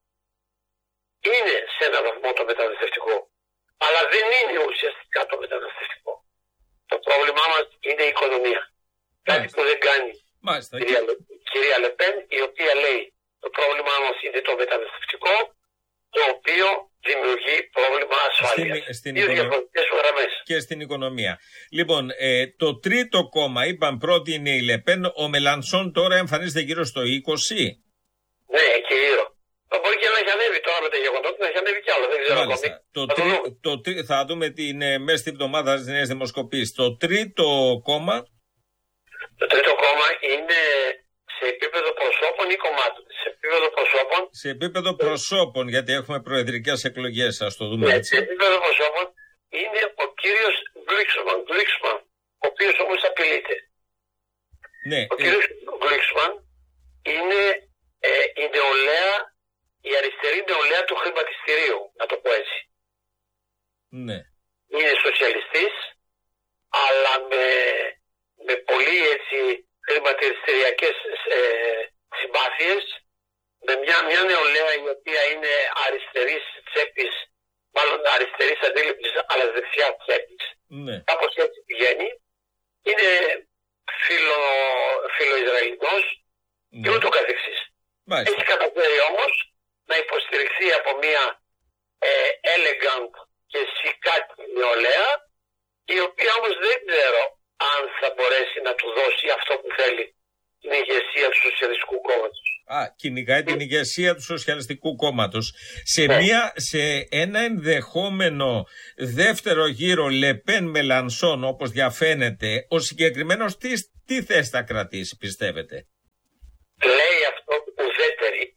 είναι σε έναν βαθμό το μεταναστευτικό, αλλά δεν είναι ουσιαστικά το μεταναστευτικό. Το πρόβλημά μας είναι η οικονομία. Μάλιστα. Κάτι που δεν κάνει η κυρία, κυρία Λεπέν, η οποία λέει το πρόβλημά μας είναι το μεταναστευτικό, το οποίο δημιουργεί πρόβλημα ασφάλειας. Στην, στην Δύο διαφορετικές γραμμές. Και στην οικονομία. Λοιπόν, ε, το τρίτο κόμμα, είπαν πρώτη είναι η Λεπέν, ο Μελανσόν τώρα εμφανίζεται γύρω στο είκοσι. Ναι, εκεί γύρω. Μπορεί και να έχει ανέβει τώρα με τα γεγονότα, να έχει ανέβει κι άλλο. Δεν ξέρω ακόμη. Το τρί, το τρί, θα δούμε την ε, μέσα στην εβδομάδα της νέας δημοσκοπής. Το τρίτο κόμμα. Το τρίτο κόμμα είναι σε επίπεδο προσώπων ή κομμάτων. Σε επίπεδο προσώπων. Σε επίπεδο προσώπων, γιατί έχουμε προεδρικές εκλογές, ας το δούμε ναι, έτσι. Σε επίπεδο προσώπων είναι ο κύριος Γκλίξμαν, Γκλίξμαν, ο οποίος όμως απειλείται. Ναι, ο κύριος ε... Γκλίξμαν είναι ε, η νεολαία, η αριστερή νεολαία του χρηματιστηρίου, να το πω έτσι. Ναι. Είναι σοσιαλιστής, αλλά με, με πολύ έτσι χρηματιστηριακές ε, συμπάθειες, με μια, μια νεολαία η οποία είναι αριστερής τσέπης, μάλλον αριστερής αντίληψης, αλλά δεξιά τσέπης. Ναι. Κάπως έτσι πηγαίνει. Είναι φιλο, φιλοϊσραηλινός ναι. Και ούτω καθεξής. Μάλιστα. Έχει καταφέρει όμως να υποστηριχθεί από μια ε, elegant και σικάτη νεολαία, η οποία όμως δεν ξέρω αν θα μπορέσει να του δώσει αυτό που θέλει, την ηγεσία του Σοσιαλιστικού Κόμματος. Α, κυνηγάει την ηγεσία του Σοσιαλιστικού Κόμματος. Σε, ναι. μια, σε ένα ενδεχόμενο δεύτερο γύρο Λεπέν Μελανσόν, όπως διαφαίνεται, ο συγκεκριμένος τι, τι θέση θα κρατήσει, πιστεύετε? Λέει αυτό ουδέτερη, όχι Μελανσόν.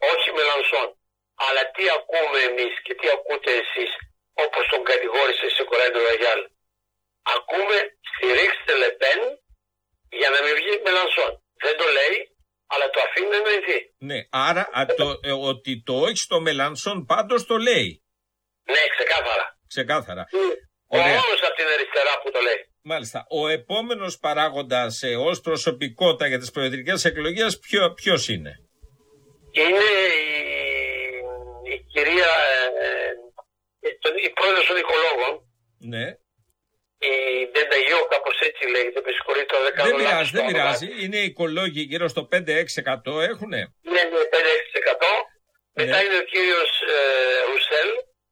Μελανσόν. Αλλά τι ακούμε εμείς και τι ακούτε εσείς, όπως τον κατηγόρησε σε Κορέντο Ραγιάλ? Ακούμε στηρίξτε Λεπέν για να μην βγει Μελανσόν. Δεν το λέει, αλλά το αφήνει να εννοηθεί. Ναι, άρα α, το, ε, ότι το όχι στο Μελανσόν πάντως το λέει. Ναι, ξεκάθαρα. Ξεκάθαρα. Ο μόνος από την αριστερά που το λέει. Μάλιστα. Ο επόμενος παράγοντας ε, ως προσωπικότητα για τις προεδρικές εκλογές ποιο, ποιος είναι? Είναι η, η κυρία, ε, ε, η πρόεδρος των οικολόγων. Ναι. Η Ντενταγιό, κάπως έτσι λέγεται, με συγχωρείτε, δεν κάνω Δεν λάθος. πειράζει, δεν πειράζει. Είναι οι οικολόγοι γύρω στο πέντε έξι τοις εκατό έχουνε. Ναι, ναι, πέντε έξι τοις εκατό. Ναι. Μετά είναι ο κύριος ε, Ρουσέλ,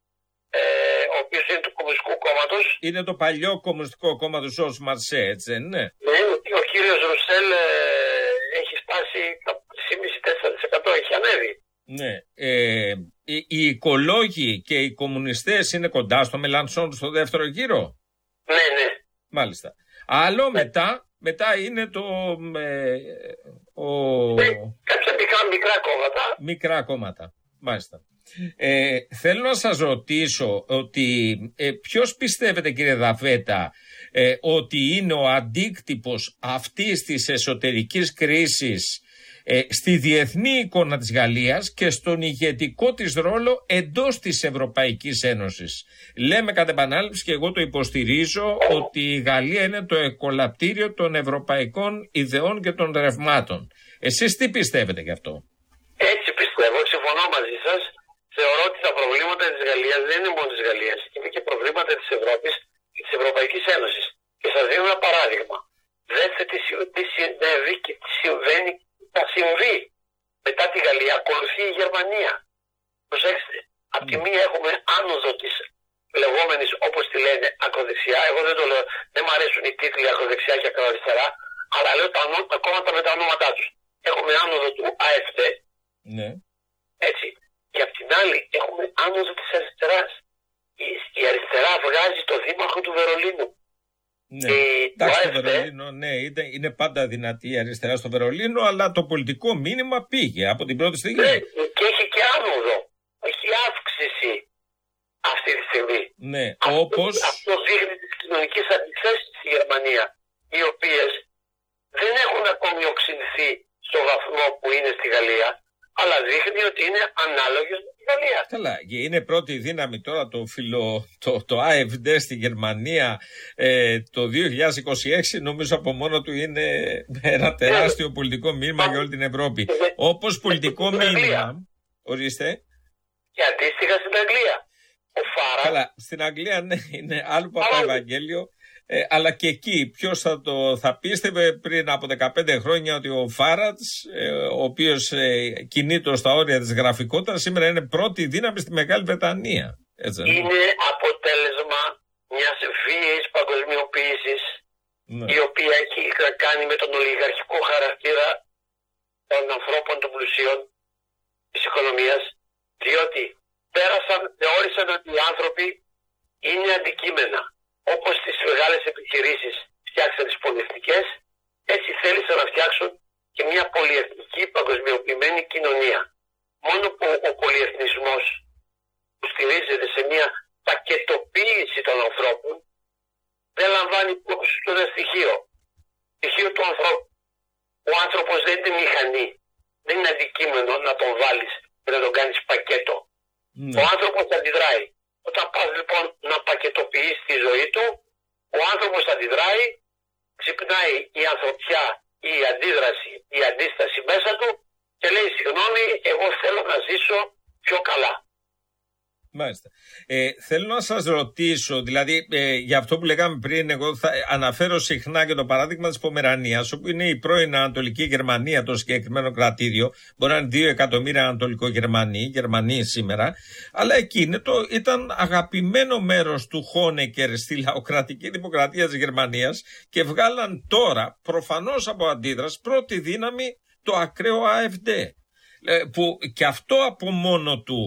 ε, ο οποίος είναι του Κομμουνιστικού Κόμματος. Είναι το παλιό Κομμουνιστικό Κόμμα του Ζορζ Μαρσέ, έτσι δεν είναι? Ναι, ο κύριος Ρουσέλ ε, έχει φτάσει τα τρία κόμμα πέντε με τέσσερα τοις εκατό, έχει ανέβει. Ναι. Ε, οι, οι οικολόγοι και οι κομμουνιστές είναι κοντά στο Μελανσόν στο δεύτερο γύρο. Ναι, ναι. Μάλιστα. Άλλο ναι. μετά, μετά είναι το... Ε, ο... ναι, κάποια μικρά, μικρά κόμματα. Μικρά κόμματα. Μάλιστα. Ε, θέλω να σας ρωτήσω ότι ε, ποιος πιστεύετε, κύριε Δαφέτα, ε, ότι είναι ο αντίκτυπος αυτής της εσωτερικής κρίσης ε, στη διεθνή εικόνα της Γαλλίας και στον ηγετικό της ρόλο εντός της Ευρωπαϊκής Ένωσης? Λέμε κατ' επανάληψη, και εγώ το υποστηρίζω, ότι η Γαλλία είναι το εκολαπτήριο των ευρωπαϊκών ιδεών και των ρευμάτων. Εσείς τι πιστεύετε γι' αυτό? Έτσι πιστεύω, συμφωνώ μαζί σας. Θεωρώ ότι τα προβλήματα της Γαλλίας δεν είναι μόνο της Γαλλίας, είναι και προβλήματα της Ευρώπης και της Ευρωπαϊκής Ένωσης. Και σας δίνω ένα παράδειγμα. Δέστε τι, τι συνέβη και τι συμβαίνει, θα συμβεί. Μετά τη Γαλλία ακολουθεί η Γερμανία. Προσέξτε, απ' τη μία έχουμε άνοδο της λεγόμενης, όπως τη λένε, ακροδεξιά. Εγώ δεν το λέω, δεν μου αρέσουν οι τίτλοι ακροδεξιά και ακροαριστερά, αλλά λέω τα, τα κόμματα με τα ονόματά τους. Έχουμε άνοδο του ΑΕΦΔ. Ναι. Έτσι. Και απ' την άλλη έχουμε άνοδο της αριστεράς. Η, η αριστερά βγάζει το δήμαρχο του Βερολίνου. Ναι, εντάξει, το Βερολίνο, ναι, είναι, είναι πάντα δυνατή η αριστερά στο Βερολίνο, αλλά το πολιτικό μήνυμα πήγε από την πρώτη στιγμή. Ναι, και έχει και άνοδο. Έχει αύξηση αυτή τη στιγμή. Ναι, αυτό, όπως... αυτό δείχνει τις κοινωνικές αντιθέσεις στη Γερμανία, οι οποίες δεν έχουν ακόμη οξυνθεί στο βαθμό που είναι στη Γαλλία, αλλά δείχνει ότι είναι ανάλογες με τη Γαλλία. Καλά, και είναι πρώτη δύναμη τώρα το, φιλο, το, το ΑΕΦΔ στη Γερμανία ε, το δύο χιλιάδες είκοσι έξι, νομίζω από μόνο του είναι ένα τεράστιο yeah. πολιτικό μήνυμα yeah. για όλη την Ευρώπη. Yeah. Όπως πολιτικό μήνυμα, ορίστε. Και αντίστοιχα στην Αγγλία. Ο Φάρα. Καλά, στην Αγγλία ναι, είναι άλλο Παπαευαγγέλιο. Ε, αλλά και εκεί ποιος θα, το, θα πίστευε πριν από δεκαπέντε χρόνια ότι ο Φάρατς, ε, ο οποίος ε, κινείται στα όρια της γραφικότητας, σήμερα είναι πρώτη δύναμη στη Μεγάλη Βρετανία. Έτσι, ναι. Είναι αποτέλεσμα μιας βίαιης παγκοσμιοποίησης, ναι. η οποία έχει να κάνει με τον ολιγαρχικό χαρακτήρα των ανθρώπων των πλουσίων της οικονομίας, διότι πέρασαν, θεώρησαν ότι οι άνθρωποι είναι αντικείμενα. Όπως τις μεγάλες επιχειρήσεις φτιάξαν τις πολυεθνικές, έτσι θέλησαν να φτιάξουν και μια πολυεθνική παγκοσμιοποιημένη κοινωνία. Μόνο που ο πολυεθνισμός που στηρίζεται σε μια πακετοποίηση των ανθρώπων δεν λαμβάνει υπόψη του ένα στοιχείο. Στοιχείο του ανθρώπου. Ο άνθρωπος δεν είναι μηχανή. Δεν είναι αντικείμενο να τον βάλεις και να τον κάνεις πακέτο. Mm. Ο άνθρωπος αντιδράει. Όταν πας λοιπόν να πακετοποιείς τη ζωή του, ο άνθρωπος αντιδράει, ξυπνάει η ανθρωπιά, η αντίδραση, η αντίσταση μέσα του και λέει συγγνώμη, εγώ θέλω να ζήσω πιο καλά. Μάλιστα. Ε, θέλω να σας ρωτήσω, δηλαδή ε, για αυτό που λέγαμε πριν, εγώ θα αναφέρω συχνά και το παράδειγμα της Πομερανίας, όπου είναι η πρώην Ανατολική Γερμανία, το συγκεκριμένο κρατήδιο. Μπορεί να είναι δύο εκατομμύρια Ανατολικογερμανοί, Γερμανοί σήμερα, αλλά εκείνο το ήταν αγαπημένο μέρος του Χόνεκερ στη λαοκρατική δημοκρατία της Γερμανίας και βγάλαν τώρα, προφανώς από αντίδραση, πρώτη δύναμη το ακραίο ΑΕΦΔ. Ε, που και αυτό από μόνο του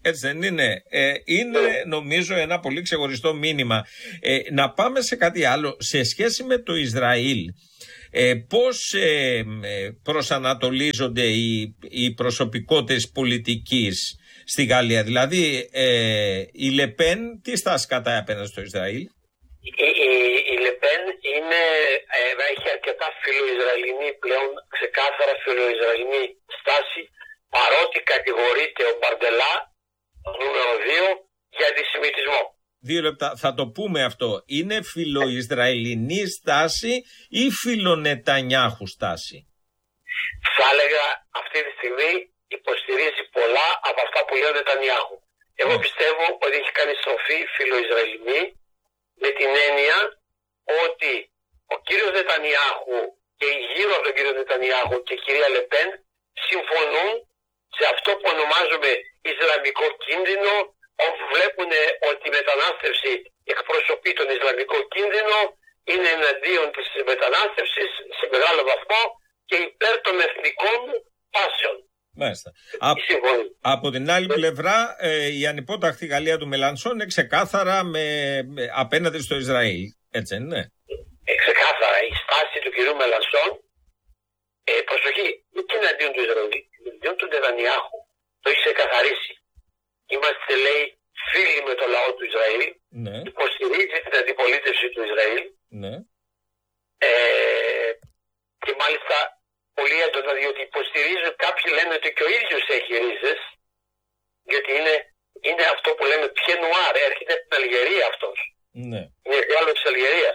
Έτσι δεν είναι? Ε, είναι yeah. νομίζω ένα πολύ ξεχωριστό μήνυμα. Ε, να πάμε σε κάτι άλλο. Σε σχέση με το Ισραήλ, ε, πώς ε, προσανατολίζονται οι, οι προσωπικότητες πολιτικής στη Γαλλία? Δηλαδή ε, η Λεπέν τι στάση κατά απέναντι στο Ισραήλ? Η, η, η Λεπέν είναι, ε, έχει αρκετά φιλοϊσραηλινή πλέον, ξεκάθαρα φιλοϊσραηλινή στάση, παρότι κατηγορείται ο Μπαρντελά, νούμερο δύο, για αντισημιτισμό. Δύο λεπτά, θα το πούμε αυτό. Είναι φιλοϊσραηλινή στάση ή φιλονετανιάχου στάση? Θα έλεγα αυτή τη στιγμή υποστηρίζει πολλά από αυτά που λέει ο Νετανιάχου. Εγώ mm. πιστεύω ότι έχει κάνει στροφή φιλοϊσραηλινή, με την έννοια ότι ο κύριος Νετανιάχου και οι γύρω από τον κύριο Νετανιάχου και η κυρία Λεπέν συμφωνούν σε αυτό που ονομάζουμε Ισλαμικό κίνδυνο, όπου βλέπουν ότι η μετανάστευση εκπροσωπεί τον Ισλαμικό κίνδυνο, είναι εναντίον της μετανάστευσης σε μεγάλο βαθμό και υπέρ των εθνικών πάσεων. Μάλιστα. Α, από την άλλη πλευρά, ε, η ανυπόταχτη Γαλλία του Μελανσόν είναι ξεκάθαρα με, με, απέναντι στο Ισραήλ. Έτσι δεν είναι? Ε, ξεκάθαρα η στάση του κυρίου Μελανσόν, ε, προσοχή, δεν είναι εναντίον του Ισραήλ, είναι εναντίον του Νετανιάχου. Το έχει ξεκαθαρίσει. Είμαστε, λέει, φίλοι με το λαό του Ισραήλ, ναι. Υποστηρίζει την αντιπολίτευση του Ισραήλ, ναι. ε, και μάλιστα πολύ έντονα, διότι υποστηρίζουν, κάποιοι λένε ότι και ο ίδιος έχει ρίζες, διότι είναι, είναι αυτό που λέμε πιενουάρ, έρχεται από την Αλγερία αυτός. Ναι. Είναι διάλογο της Αλγερίας.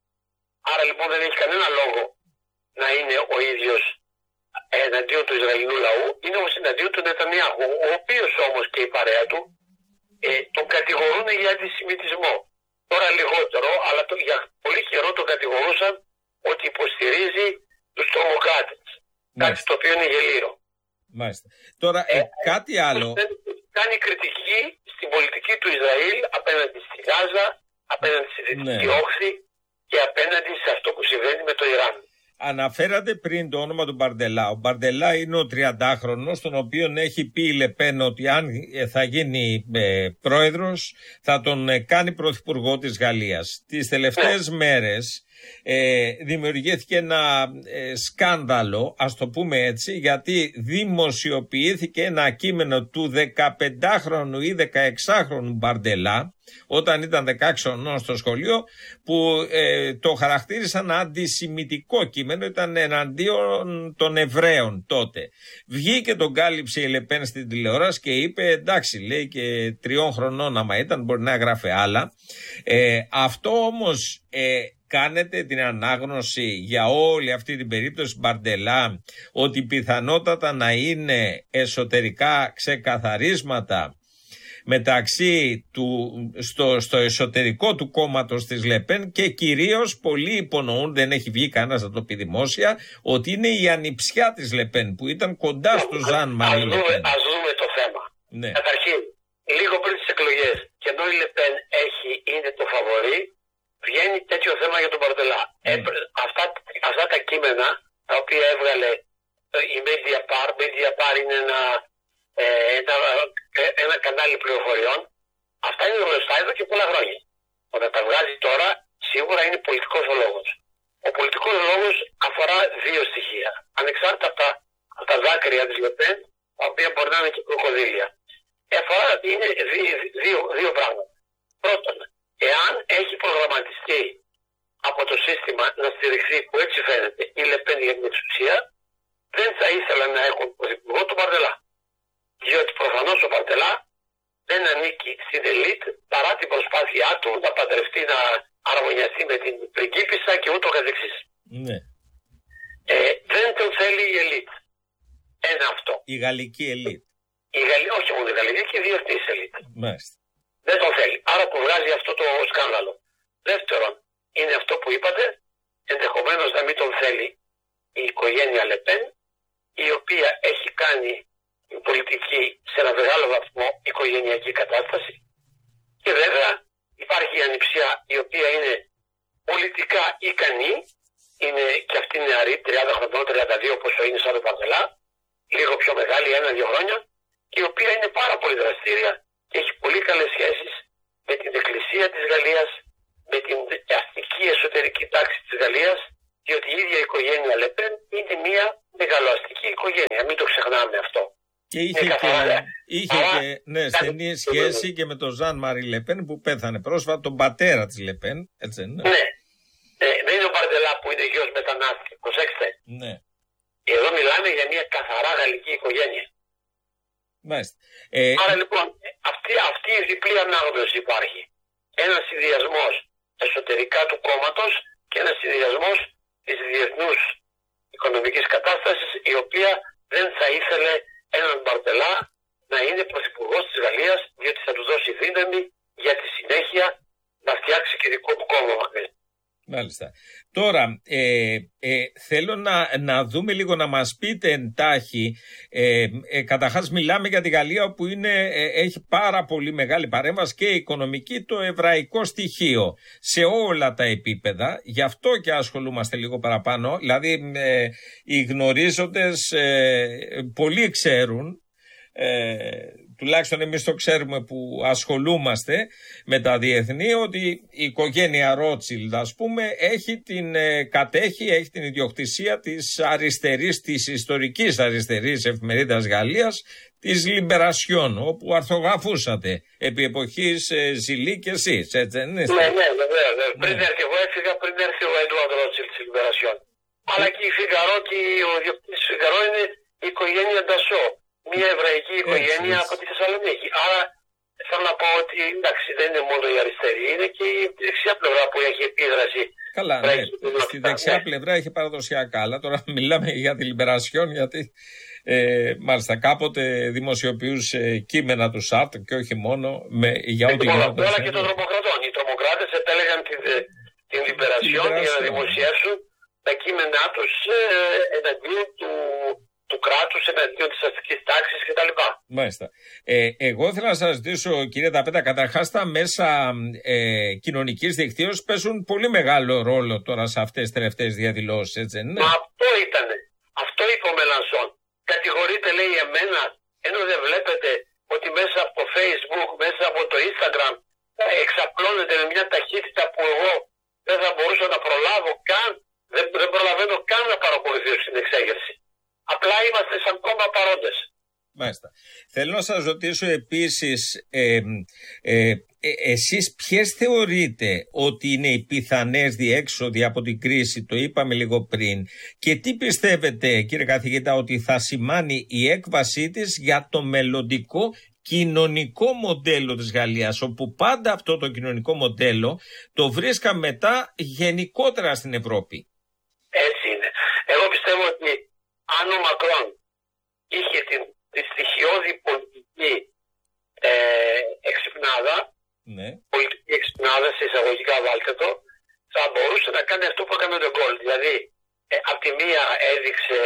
Άρα λοιπόν δεν έχει κανένα λόγο να είναι ο ίδιος εναντίον του Ισραηλινού λαού, είναι όμως εναντίον του Νετανιάχου, ο οποίος όμως και η παρέα του ε, τον κατηγορούν για αντισημιτισμό. Τώρα λιγότερο, αλλά το, για πολύ καιρό τον κατηγορούσαν ότι υποστηρίζει τους τρομοκράτες. Κάτι το οποίο είναι γελίο. Μάλιστα. Τώρα ε, ε, κάτι άλλο. Κάνει κριτική στην πολιτική του Ισραήλ απέναντι στη Γάζα, απέναντι στη Δυτική ναι. Όχθη και απέναντι σε αυτό που συμβαίνει με το Ιράν. Αναφέρατε πριν το όνομα του Μπαρντελά. Ο Μπαρντελά είναι ο τριαντάχρονος, τον οποίο έχει πει η Λεπέν ότι αν θα γίνει ε, πρόεδρος θα τον ε, κάνει πρωθυπουργό της Γαλλίας. Τις τελευταίες ναι. μέρες ε, δημιουργήθηκε ένα ε, σκάνδαλο, ας το πούμε έτσι, γιατί δημοσιοποιήθηκε ένα κείμενο του δεκαπεντάχρονου ή δεκαεξάχρονου Μπαρντελά, όταν ήταν δεκαέξι χρονών στο σχολείο, που ε, το χαρακτήρισαν αντισημιτικό κείμενο, ήταν εναντίον των Εβραίων τότε. Βγήκε, τον κάλυψε η Λεπέν στην τηλεόραση και είπε, εντάξει, λέει, και τριών χρονών άμα ήταν μπορεί να έγραφε άλλα. Ε, αυτό όμως ε, κάνετε την ανάγνωση για όλη αυτή την περίπτωση Μπαρντελά, ότι πιθανότατα να είναι εσωτερικά ξεκαθαρίσματα μεταξύ του, στο, στο εσωτερικό του κόμματος της Λεπέν, και κυρίως πολλοί υπονοούν, δεν έχει βγει κανένας να το πει δημόσια, ότι είναι η ανιψιά της Λεπέν που ήταν κοντά στο Ζαν Μαρί Λεπέν. Ας δούμε το θέμα. Ναι. Καταρχήν, λίγο πριν τις εκλογές, και ενώ η Λεπέν έχει, είναι το φαβορί, βγαίνει τέτοιο θέμα για τον Μπαρντελά. Mm. Ε, αυτά, αυτά τα κείμενα τα οποία έβγαλε η Mediapart, Mediapart είναι ένα, ε, ένα, ένα κανάλι πληροφοριών, αυτά είναι γνωστά εδώ και πολλά χρόνια. Όταν τα βγάζει τώρα, σίγουρα είναι πολιτικός ο λόγος. Ο πολιτικός λόγος αφορά δύο στοιχεία. Ανεξάρτητα από τα, από τα δάκρυα της Λεπέν, τα οποία μπορεί να είναι και κροκοδίλια. Αφορά είναι δύο, δύο, δύο πράγματα. Πρώτον, εάν έχει προγραμματιστεί από το σύστημα να στηριχθεί, που έτσι φαίνεται, η Λεπέν για την εξουσία, δεν θα ήθελα να έχουν πρωθυπουργό τον Μπαρντελά. Διότι προφανώς ο Μπαρντελά δεν ανήκει στην ελίτ, παρά την προσπάθειά του να παντρευτεί, να αρμονιαστεί με την πριγκίπισσα και ούτω καθεξής. Ναι. Ε, δεν τον θέλει η ελίτ. Ένα αυτό. Η γαλλική ελίτ. Η Γαλλική, όχι μόνο η γαλλική, και η διεθνής ελίτ. Μάλιστα. Δεν τον θέλει. Άρα που βγάζει αυτό το σκάνδαλο. Δεύτερον, είναι αυτό που είπατε, ενδεχομένως να μην τον θέλει η οικογένεια Λεπέν, η οποία έχει κάνει πολιτική σε ένα μεγάλο βαθμό οικογενειακή κατάσταση, και βέβαια υπάρχει η ανιψιά, η οποία είναι πολιτικά ικανή, είναι και αυτή νεαρή, τριάντα χρονών, τριάντα δύο, όπως είναι σαν τον Μπαρντελά, λίγο πιο μεγάλη, ένα-δύο χρόνια, και η οποία είναι πάρα πολύ δραστήρια και έχει πολύ καλές σχέσεις με την Εκκλησία της Γαλλίας, με την αστική εσωτερική τάξη της Γαλλίας, διότι η ίδια η οικογένεια Λεπέν είναι μια μεγαλοαστική οικογένεια, μην το ξεχνάμε αυτό. Και είχε, και, καθαρά, είχε και ναι, στενή σχέση και με τον Ζαν Μαρί Λεπέν που πέθανε πρόσφατα, τον πατέρα της Λεπέν, έτσι ναι. Ναι, ε, δεν είναι ο Μπαρντελά που είναι γιος μετανάστη, προσέξτε. Ναι. Εδώ μιλάμε για μια καθαρά γαλλική οικογένεια. Μάλιστα. Ε, Άρα λοιπόν αυτή, αυτή η διπλή ανάγνωση υπάρχει. Ένας συνδυασμός εσωτερικά του κόμματος και ένας συνδυασμός της διεθνούς οικονομικής κατάστασης, η οποία δεν θα ήθελε έναν Μπαρντελά να είναι πρωθυπουργός της Γαλλίας, διότι θα του δώσει δύναμη για τη συνέχεια να φτιάξει και δικό του κόμμα. Μάλιστα. Τώρα, ε, ε, θέλω να, να δούμε λίγο, να μας πείτε εντάχει, ε, ε, καταρχάς μιλάμε για τη Γαλλία όπου είναι, ε, έχει πάρα πολύ μεγάλη παρέμβαση και οικονομική, το εβραϊκό στοιχείο σε όλα τα επίπεδα, γι' αυτό και ασχολούμαστε λίγο παραπάνω, δηλαδή ε, οι γνωρίζοντες ε, πολλοί ξέρουν, ε, τουλάχιστον εμείς το ξέρουμε που ασχολούμαστε με τα διεθνή, ότι η οικογένεια Ρότσιλντ, ας πούμε, έχει την, ε, κατέχει, έχει την ιδιοκτησία της αριστερής, της ιστορικής αριστερής εφημερίδας Γαλλίας, της Λιμπερασιόν, όπου αρθογραφούσατε επί εποχής ε, Ζηλή και εσείς, έτσι δεν είναι? Ναι, ναι, βέβαια. Ναι. Πριν έρθει, εγώ έφυγα πριν έρθει ο Εντουάρντ Ρότσιλντ της Λιμπερασιόν. Αλλά και η Φιγκαρό και ο διοκτήτης Φιγκαρό είναι η οικογένεια Ντασό. Μια εβραϊκή οικογένεια έτσι, από τη Θεσσαλονίκη. Άρα θέλω να πω ότι εντάξει, δεν είναι μόνο η αριστερή, είναι και η δεξιά πλευρά που έχει επίδραση. Καλά, ναι. Στη δεξιά ναι. πλευρά έχει παραδοσιακά. Αλλά τώρα μιλάμε για τη Λιμπερασιόν, γιατί ε, μάλιστα κάποτε δημοσιοποιούσε κείμενα του Σάρτ και όχι μόνο με, για ό,τι γινόταν. Αλλά και των τρομοκρατών. Οι τρομοκράτες επέλεγαν την, την Λιμπερασιόν για να δημοσιεύσουν τα κείμενά τους ε, εναντίον του. του κράτους, εναντίον της αστικής τάξης κτλ. Μάλιστα. Ε, εγώ ήθελα να σας ζητήσω, κύριε Ταπέτα, καταρχάς τα μέσα ε, κοινωνικής δικτύωσης παίζουν πολύ μεγάλο ρόλο τώρα σε αυτές τις τελευταίες διαδηλώσεις, έτσι δεν είναι? Μα αυτό ήτανε. Αυτό είπε ο Μελανσόν. Κατηγορείτε, λέει, εμένα, ενώ δεν βλέπετε ότι μέσα από το Facebook, μέσα από το Instagram εξαπλώνεται με μια ταχύτητα που εγώ δεν θα μπορούσα να προλάβω καν, δεν, δεν προλαβαίνω καν να παρακολουθήσω την εξέγερση. Απλά είμαστε σαν κόμμα παρόντες. Μάλιστα. Θέλω να σας ρωτήσω επίσης, ε, ε, ε, εσείς ποιες θεωρείτε ότι είναι οι πιθανές διέξοδοι από την κρίση, το είπαμε λίγο πριν, και τι πιστεύετε, κύριε καθηγητά, ότι θα σημάνει η έκβασή της για το μελλοντικό κοινωνικό μοντέλο της Γαλλίας, όπου πάντα αυτό το κοινωνικό μοντέλο το βρίσκαμε μετά γενικότερα στην Ευρώπη? Έτσι είναι. Εγώ πιστεύω ότι αν ο Μακρόν είχε την, τη στοιχειώδη πολιτική ε, εξυπνάδα, ναι. πολιτική εξυπνάδα σε εισαγωγικά βάλτε το, θα μπορούσε να κάνει αυτό που έκανε τον Γκολ. Δηλαδή, ε, απ' τη μία έδειξε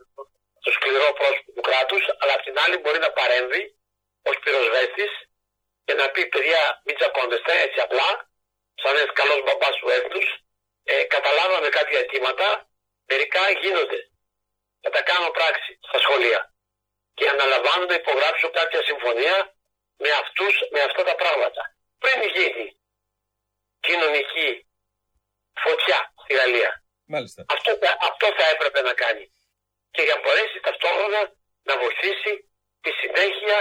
το σκληρό πρόσωπο του κράτους, αλλά απ' την άλλη μπορεί να παρέμβει ως πυροσβέστης και να πει: παιδιά, μην τσακώνεστε έτσι απλά, σαν ένας καλός μπαμπάς του έθνους, ε, καταλάβαμε κάποια αιτήματα, μερικά γίνονται. Θα τα κάνω πράξη στα σχολεία. Και αναλαμβάνω να υπογράψω κάποια συμφωνία με, αυτούς, με αυτά τα πράγματα. Πριν γίνει κοινωνική φωτιά στη Γαλλία. Μάλιστα. Αυτό, αυτό θα έπρεπε να κάνει. Και για να μπορέσει ταυτόχρονα να βοηθήσει τη συνέχεια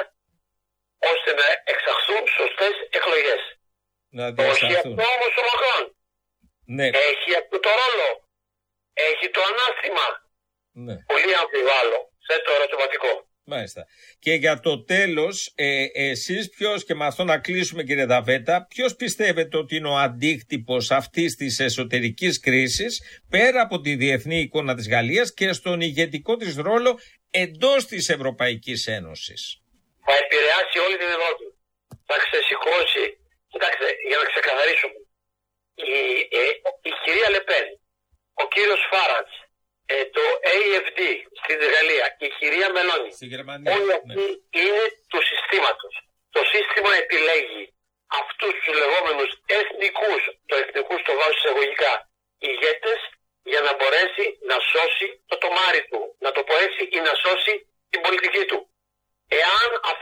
ώστε να εξαχθούν σωστές εκλογές. Να Όχι αυτό όμως ο Μακρόν. Ναι. Έχει αυτό το ρόλο. Έχει το ανάστημα. Ναι. Πολύ αμφιβάλλω. Σε το ερωτηματικό. Μάλιστα. Και για το τέλος, ε, εσείς ποιος, και με αυτό να κλείσουμε κύριε Ταπέτα, ποιος πιστεύετε ότι είναι ο αντίκτυπος αυτής της εσωτερικής κρίσης πέρα από τη διεθνή εικόνα της Γαλλίας και στον ηγετικό της ρόλο εντός της Ευρωπαϊκής Ένωσης? Θα επηρεάσει όλη την Ευρώπη. Θα ξεσηκώσει. Κοιτάξτε, για να ξεκαθαρίσουμε. Η, ε, η κυρία Λεπέν, ο κύριος Φάραντς, ε, το έι εφ ντι στην Γαλλία, η κυρία Μελώνη, όλοι αυτοί ναι. είναι του συστήματος. Το σύστημα επιλέγει αυτούς τους λεγόμενους εθνικούς, το εθνικούς το βάζω εισαγωγικά, ηγέτες, για να μπορέσει να σώσει το τομάρι του, να το πω έτσι, ή να σώσει την πολιτική του. Εάν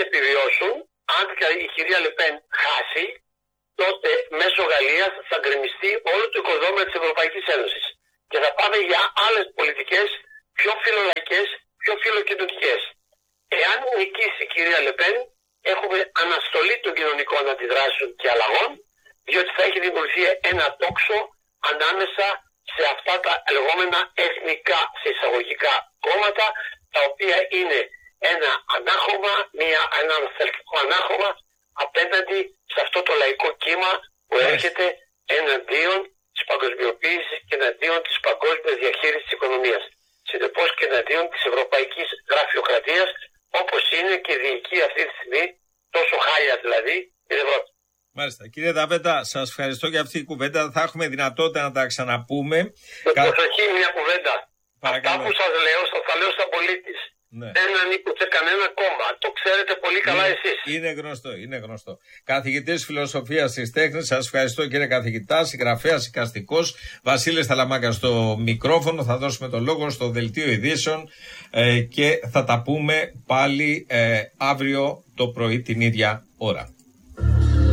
επιβιώσουν, αν η κυρία Λεπέν χάσει, τότε μέσω Γαλλίας θα γκρεμιστεί όλο το οικοδόμημα της Ευρωπαϊκής Ένωσης. Και θα πάμε για άλλες πολιτικές πιο φιλολαϊκές, πιο φιλοκοινωνικές. Εάν νικήσει η κυρία Λεπέν, έχουμε αναστολή των κοινωνικών αντιδράσεων και αλλαγών, διότι θα έχει δημιουργηθεί ένα τόξο ανάμεσα σε αυτά τα λεγόμενα εθνικά, σε εισαγωγικά κόμματα, τα οποία είναι ένα ανάχωμα, μια, ένα ανασταλτικό ανάχωμα απέναντι σε αυτό το λαϊκό κύμα που έρχεται εναντίον της παγκοσμιοποίησης και εναντίον της παγκόσμιας διαχείρισης της οικονομίας. Συνεπώς και εναντίον της ευρωπαϊκής γραφειοκρατίας, όπως είναι και διοικεί αυτή τη στιγμή, τόσο χάλια δηλαδή, την Ευρώπη. Μάλιστα. Κύριε Ταβέντα, σας ευχαριστώ για αυτή την κουβέντα. Θα έχουμε δυνατότητα να τα ξαναπούμε. Με Κα... προσοχή, μια κουβέντα. Παρακαλώ. Αυτά που σας λέω, σας τα λέω σαν πολίτης. Ναι. Δεν ανήκω σε κανένα κόμμα. Το ξέρετε πολύ καλά είναι, εσείς. Είναι γνωστό, είναι γνωστό. Καθηγητής φιλοσοφίας της τέχνης, σας ευχαριστώ κύριε καθηγητά, συγγραφέας, εικαστικός. Βασίλης Θαλαμάκα στο μικρόφωνο. Θα δώσουμε το λόγο στο δελτίο ειδήσεων ε, και θα τα πούμε πάλι ε, αύριο το πρωί την ίδια ώρα.